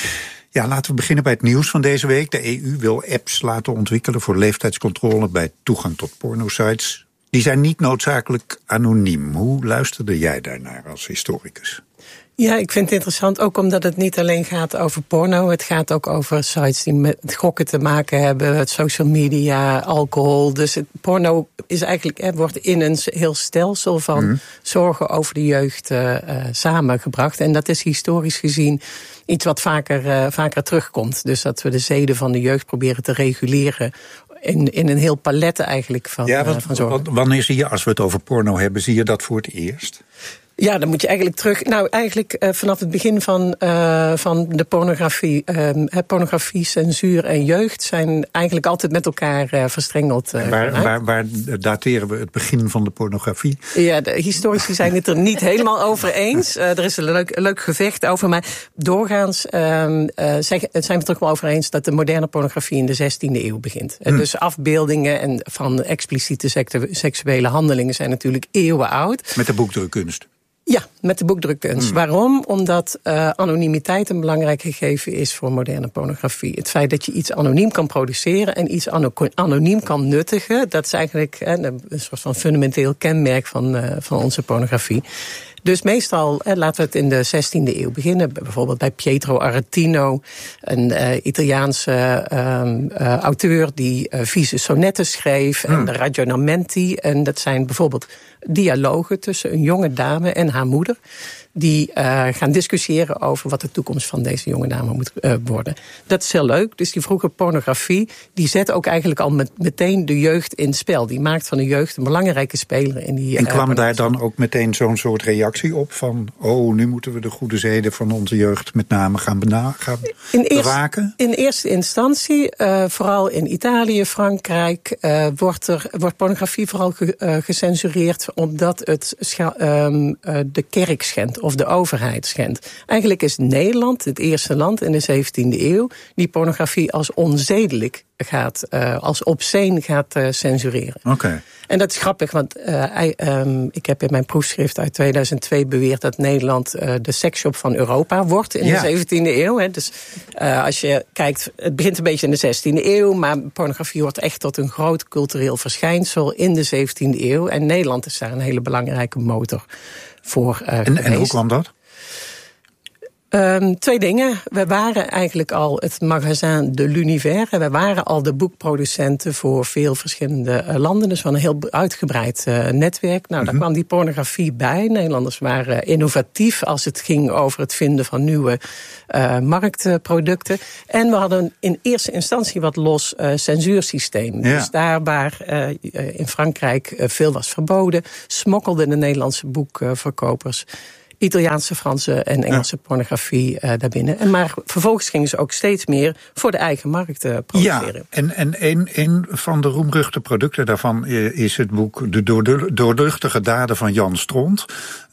Ja, laten we beginnen bij het nieuws van deze week. De E U wil apps laten ontwikkelen voor leeftijdscontrole bij toegang tot pornosites. Die zijn niet noodzakelijk anoniem. Hoe luisterde jij daarnaar als historicus? Ja, ik vind het interessant, ook omdat het niet alleen gaat over porno. Het gaat ook over sites die met gokken te maken hebben, social media, alcohol. Dus het porno is eigenlijk, hè, wordt in een heel stelsel van mm. zorgen over de jeugd uh, samengebracht. En dat is historisch gezien iets wat vaker, uh, vaker terugkomt. Dus dat we de zeden van de jeugd proberen te reguleren. In, in een heel palet eigenlijk van, ja, wat, uh, van zorgen. Wanneer zie je, als we het over porno hebben, zie je dat voor het eerst? Ja, dan moet je eigenlijk terug. Nou, eigenlijk uh, vanaf het begin van, uh, van de pornografie. Uh, pornografie, censuur en jeugd zijn eigenlijk altijd met elkaar uh, verstrengeld. Uh, waar, waar, waar dateren we het begin van de pornografie? Ja, de historici zijn het er niet helemaal over eens. Uh, er is een leuk, leuk gevecht over. Maar doorgaans uh, uh, zijn we het toch wel over eens dat de moderne pornografie in de zestiende eeuw begint. Hm. Uh, dus afbeeldingen en van expliciete seksuele handelingen zijn natuurlijk eeuwen oud. Met de boekdrukkunst. Ja, met de boekdrukkunst. Hmm. Waarom? Omdat uh, anonimiteit een belangrijk gegeven is voor moderne pornografie. Het feit dat je iets anoniem kan produceren en iets ano- anoniem kan nuttigen, dat is eigenlijk uh, een soort van fundamenteel kenmerk van, uh, van onze pornografie. Dus meestal, eh, laten we het in de zestiende eeuw beginnen. Bijvoorbeeld bij Pietro Aretino, een uh, Italiaanse uh, uh, auteur die uh, vieze sonetten schreef. Hmm. En de Ragionamenti. En dat zijn bijvoorbeeld dialogen tussen een jonge dame en haar moeder. Die uh, gaan discussiëren over wat de toekomst van deze jonge dame moet uh, worden. Dat is heel leuk. Dus die vroege pornografie, die zet ook eigenlijk al met, meteen de jeugd in het spel. Die maakt van de jeugd een belangrijke speler in die. En kwam uh, daar dan ook meteen zo'n soort reactie op van, oh, nu moeten we de goede zeden van onze jeugd met name gaan, bena- gaan in bewaken? Eerst, in eerste instantie, uh, vooral in Italië, Frankrijk, uh, wordt, er, wordt pornografie vooral ge, uh, gecensureerd omdat het scha- um, uh, de kerk schendt of de overheid schendt. Eigenlijk is Nederland het eerste land in de zeventiende eeuw die pornografie als onzedelijk gaat, uh, als obscene gaat uh, censureren. Oké. Okay. En dat is grappig, want uh, I, um, ik heb in mijn proefschrift uit tweeduizend twee beweerd dat Nederland uh, de seksshop van Europa wordt in ja. de zeventiende eeuw. Hè. Dus uh, als je kijkt, het begint een beetje in de zestiende eeuw, maar pornografie wordt echt tot een groot cultureel verschijnsel in de zeventiende eeuw. En Nederland is daar een hele belangrijke motor voor uh, en, en hoe kwam dat? Um, twee dingen. We waren eigenlijk al het magazin de l'Univers. We waren al de boekproducenten voor veel verschillende uh, landen. Dus van een heel uitgebreid uh, netwerk. Nou, daar mm-hmm. kwam die pornografie bij. Nederlanders waren innovatief als het ging over het vinden van nieuwe uh, marktproducten. En we hadden in eerste instantie wat los uh, censuursysteem. Ja. Dus daar waar uh, in Frankrijk uh, veel was verboden, smokkelden de Nederlandse boekverkopers Italiaanse, Franse en Engelse ja. pornografie uh, daarbinnen. En maar vervolgens gingen ze ook steeds meer voor de eigen markt uh, produceren. Ja, en, en een, een van de roemruchte producten daarvan is het boek De doorluchtige daden van Jan Stront.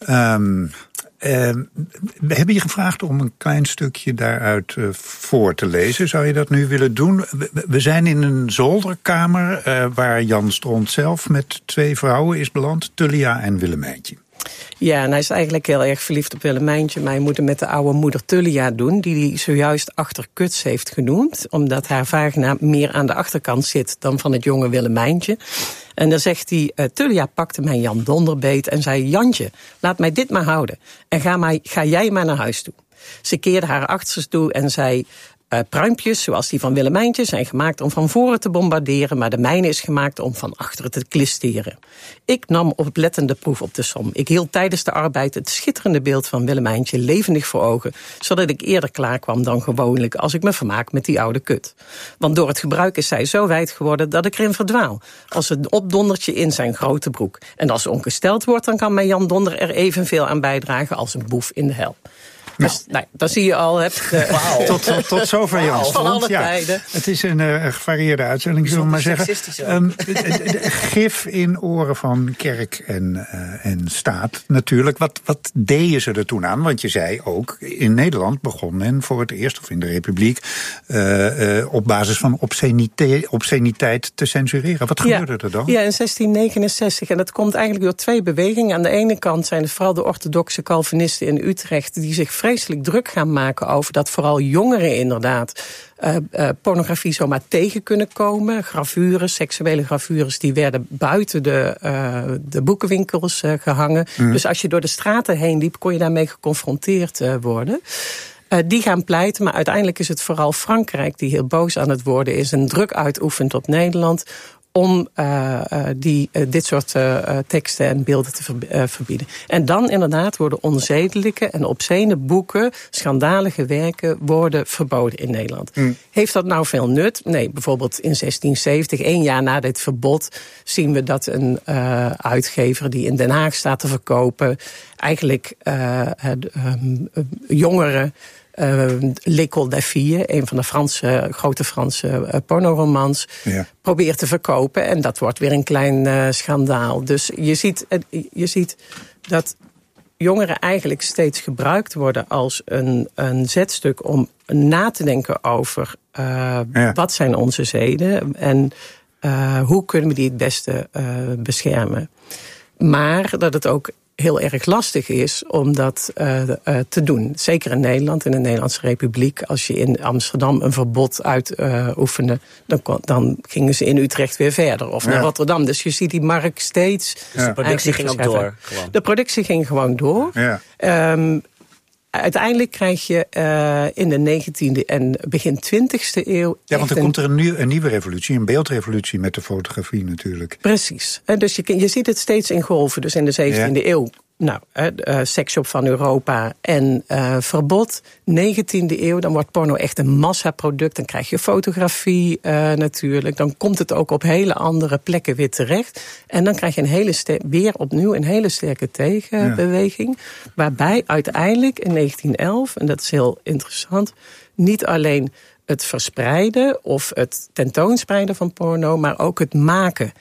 Um, Uh, we hebben je gevraagd om een klein stukje daaruit uh, voor te lezen. Zou je dat nu willen doen? We, we zijn in een zolderkamer uh, waar Jan Stront zelf met twee vrouwen is beland, Tullia en Willemijntje. Ja, en hij is eigenlijk heel erg verliefd op Willemijntje. Maar hij moet het met de oude moeder Tullia doen, die hij zojuist achterkuts heeft genoemd. Omdat haar vagina meer aan de achterkant zit dan van het jonge Willemijntje. En dan zegt hij, uh, Tullia pakte mijn Jan Donderbeet en zei, Jantje, laat mij dit maar houden. En ga, maar, ga jij maar naar huis toe. Ze keerde haar achters toe en zei, Uh, pruimpjes, zoals die van Willemijntje, zijn gemaakt om van voren te bombarderen, maar de mijne is gemaakt om van achteren te klisteren. Ik nam oplettende proef op de som. Ik hield tijdens de arbeid het schitterende beeld van Willemijntje levendig voor ogen, zodat ik eerder klaar kwam dan gewoonlijk als ik me vermaak met die oude kut. Want door het gebruik is zij zo wijd geworden dat ik erin verdwaal, als een opdondertje in zijn grote broek. En als ze ongesteld wordt, dan kan mijn Jan Donder er evenveel aan bijdragen als een boef in de hel. Nou. Dus, nou, dan zie je al. Heb, uh, wow. tot, tot, tot zover Jan Stront. Van alle ja, tijden. Het is een uh, gevarieerde uitzending, zullen we maar zeggen. Um, de, de, de gif in oren van kerk en, uh, en staat natuurlijk. Wat, wat deden ze er toen aan? Want je zei ook, in Nederland begon men voor het eerst, of in de Republiek, uh, uh, op basis van obsceniteit, obsceniteit te censureren. Wat gebeurde ja. er dan? Ja, in zestien negenenzestig. En dat komt eigenlijk door twee bewegingen. Aan de ene kant zijn het vooral de orthodoxe Calvinisten in Utrecht die zich vreselijk druk gaan maken over dat vooral jongeren inderdaad uh, uh, pornografie zomaar tegen kunnen komen. Gravures, seksuele gravures, die werden buiten de, uh, de boekenwinkels uh, gehangen. Mm. Dus als je door de straten heen liep, kon je daarmee geconfronteerd uh, worden. Uh, die gaan pleiten, maar uiteindelijk is het vooral Frankrijk die heel boos aan het worden is en druk uitoefent op Nederland om uh, uh, die, uh, dit soort uh, teksten en beelden te ver, uh, verbieden. En dan inderdaad worden onzedelijke en obscene boeken, schandalige werken, worden verboden in Nederland. Mm. Heeft dat nou veel nut? Nee, bijvoorbeeld in zestien zeventig, één jaar na dit verbod, zien we dat een uh, uitgever die in Den Haag staat te verkopen, eigenlijk uh, uh, um, jongeren, Uh, L'École des Filles, een van de Franse, grote Franse uh, pornoromans, ja. probeert te verkopen. En dat wordt weer een klein uh, schandaal. Dus je ziet, uh, je ziet dat jongeren eigenlijk steeds gebruikt worden als een, een zetstuk om na te denken over uh, ja. wat zijn onze zeden en uh, hoe kunnen we die het beste uh, beschermen. Maar dat het ook heel erg lastig is om dat uh, uh, te doen. Zeker in Nederland, in de Nederlandse Republiek. Als je in Amsterdam een verbod uitoefende, uh, dan, dan gingen ze in Utrecht weer verder. Of ja. naar Rotterdam. Dus je ziet die markt steeds. Dus de productie ging ook door. Gewoon. De productie ging gewoon door. Ja. Um, Uiteindelijk krijg je uh, in de negentiende en begin twintigste eeuw. Ja, want er een... komt er een, nieuw, een nieuwe revolutie, een beeldrevolutie met de fotografie natuurlijk. Precies. Dus je, je ziet het steeds in golven. Dus in de zeventiende ja. eeuw. Nou, uh, seksshop van Europa en uh, verbod. negentiende eeuw, dan wordt porno echt een massaproduct. Dan krijg je fotografie uh, natuurlijk. Dan komt het ook op hele andere plekken weer terecht. En dan krijg je een hele ster- weer opnieuw een hele sterke tegenbeweging. Ja. Waarbij uiteindelijk in negentien elf, en dat is heel interessant, niet alleen het verspreiden of het tentoonspreiden van porno, maar ook het maken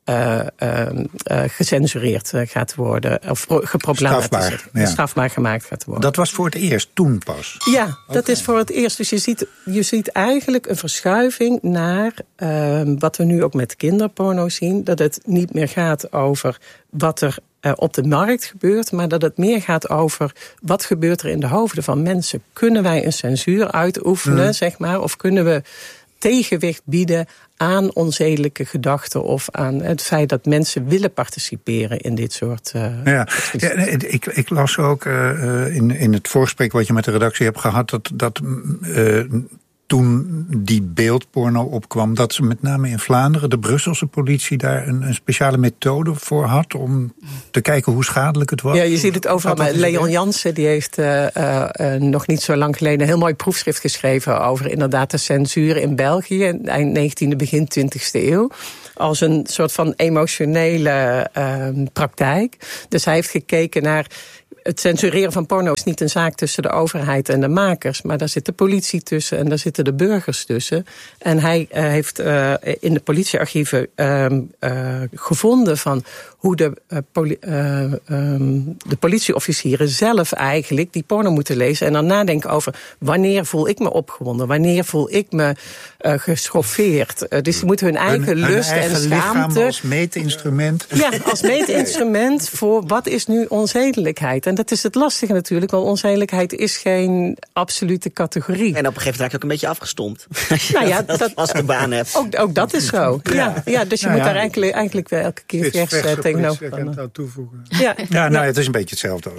uh, uh, uh, gecensureerd uh, gaat worden. Of geproblematiseerd. Strafbaar, ja. Strafbaar gemaakt gaat worden. Dat was voor het eerst, toen pas? Ja, dat okay. is voor het eerst. Dus je ziet, je ziet eigenlijk een verschuiving naar uh, wat we nu ook met kinderporno zien. Dat het niet meer gaat over wat er uh, op de markt gebeurt, maar dat het meer gaat over wat gebeurt er in de hoofden van mensen. Kunnen wij een censuur uitoefenen, hmm. zeg maar, of kunnen we tegenwicht bieden aan onzedelijke gedachten of aan het feit dat mensen willen participeren in dit soort... Uh, ja, ja ik, ik las ook uh, in, in het voorgesprek wat je met de redactie hebt gehad, dat, dat uh, toen die beeldporno opkwam, dat ze met name in Vlaanderen, de Brusselse politie, daar een, een speciale methode voor had om te kijken hoe schadelijk het was. Ja, je ziet het overal. Maar Leon Jansen, die heeft uh, uh, nog niet zo lang geleden een heel mooi proefschrift geschreven over inderdaad de censuur in België, eind negentiende, begin twintigste eeuw. Als een soort van emotionele uh, praktijk. Dus hij heeft gekeken naar het censureren van porno is niet een zaak tussen de overheid en de makers, maar daar zit de politie tussen en daar zitten de burgers tussen. En hij uh, heeft uh, in de politiearchieven uh, uh, gevonden van hoe de, uh, poli- uh, um, de politieofficieren zelf eigenlijk die porno moeten lezen en dan nadenken over wanneer voel ik me opgewonden, wanneer voel ik me uh, geschoffeerd. Uh, dus die moeten hun eigen hun, lust hun eigen en schaamte als meetinstrument. Ja, als meetinstrument voor wat is nu onzedelijkheid. En dat is het lastige natuurlijk, want onzedelijkheid is geen absolute categorie. En op een gegeven moment raak je ook een beetje afgestompt. Nou ja, dat, dat als de baan hebt. Ook, ook dat is zo. Ja, ja, ja dus je nou moet ja, daar eigenlijk, eigenlijk wel elke keer vers uh, tegenover. Ik kan het toevoegen. Ja, ja, nou, het is een beetje hetzelfde als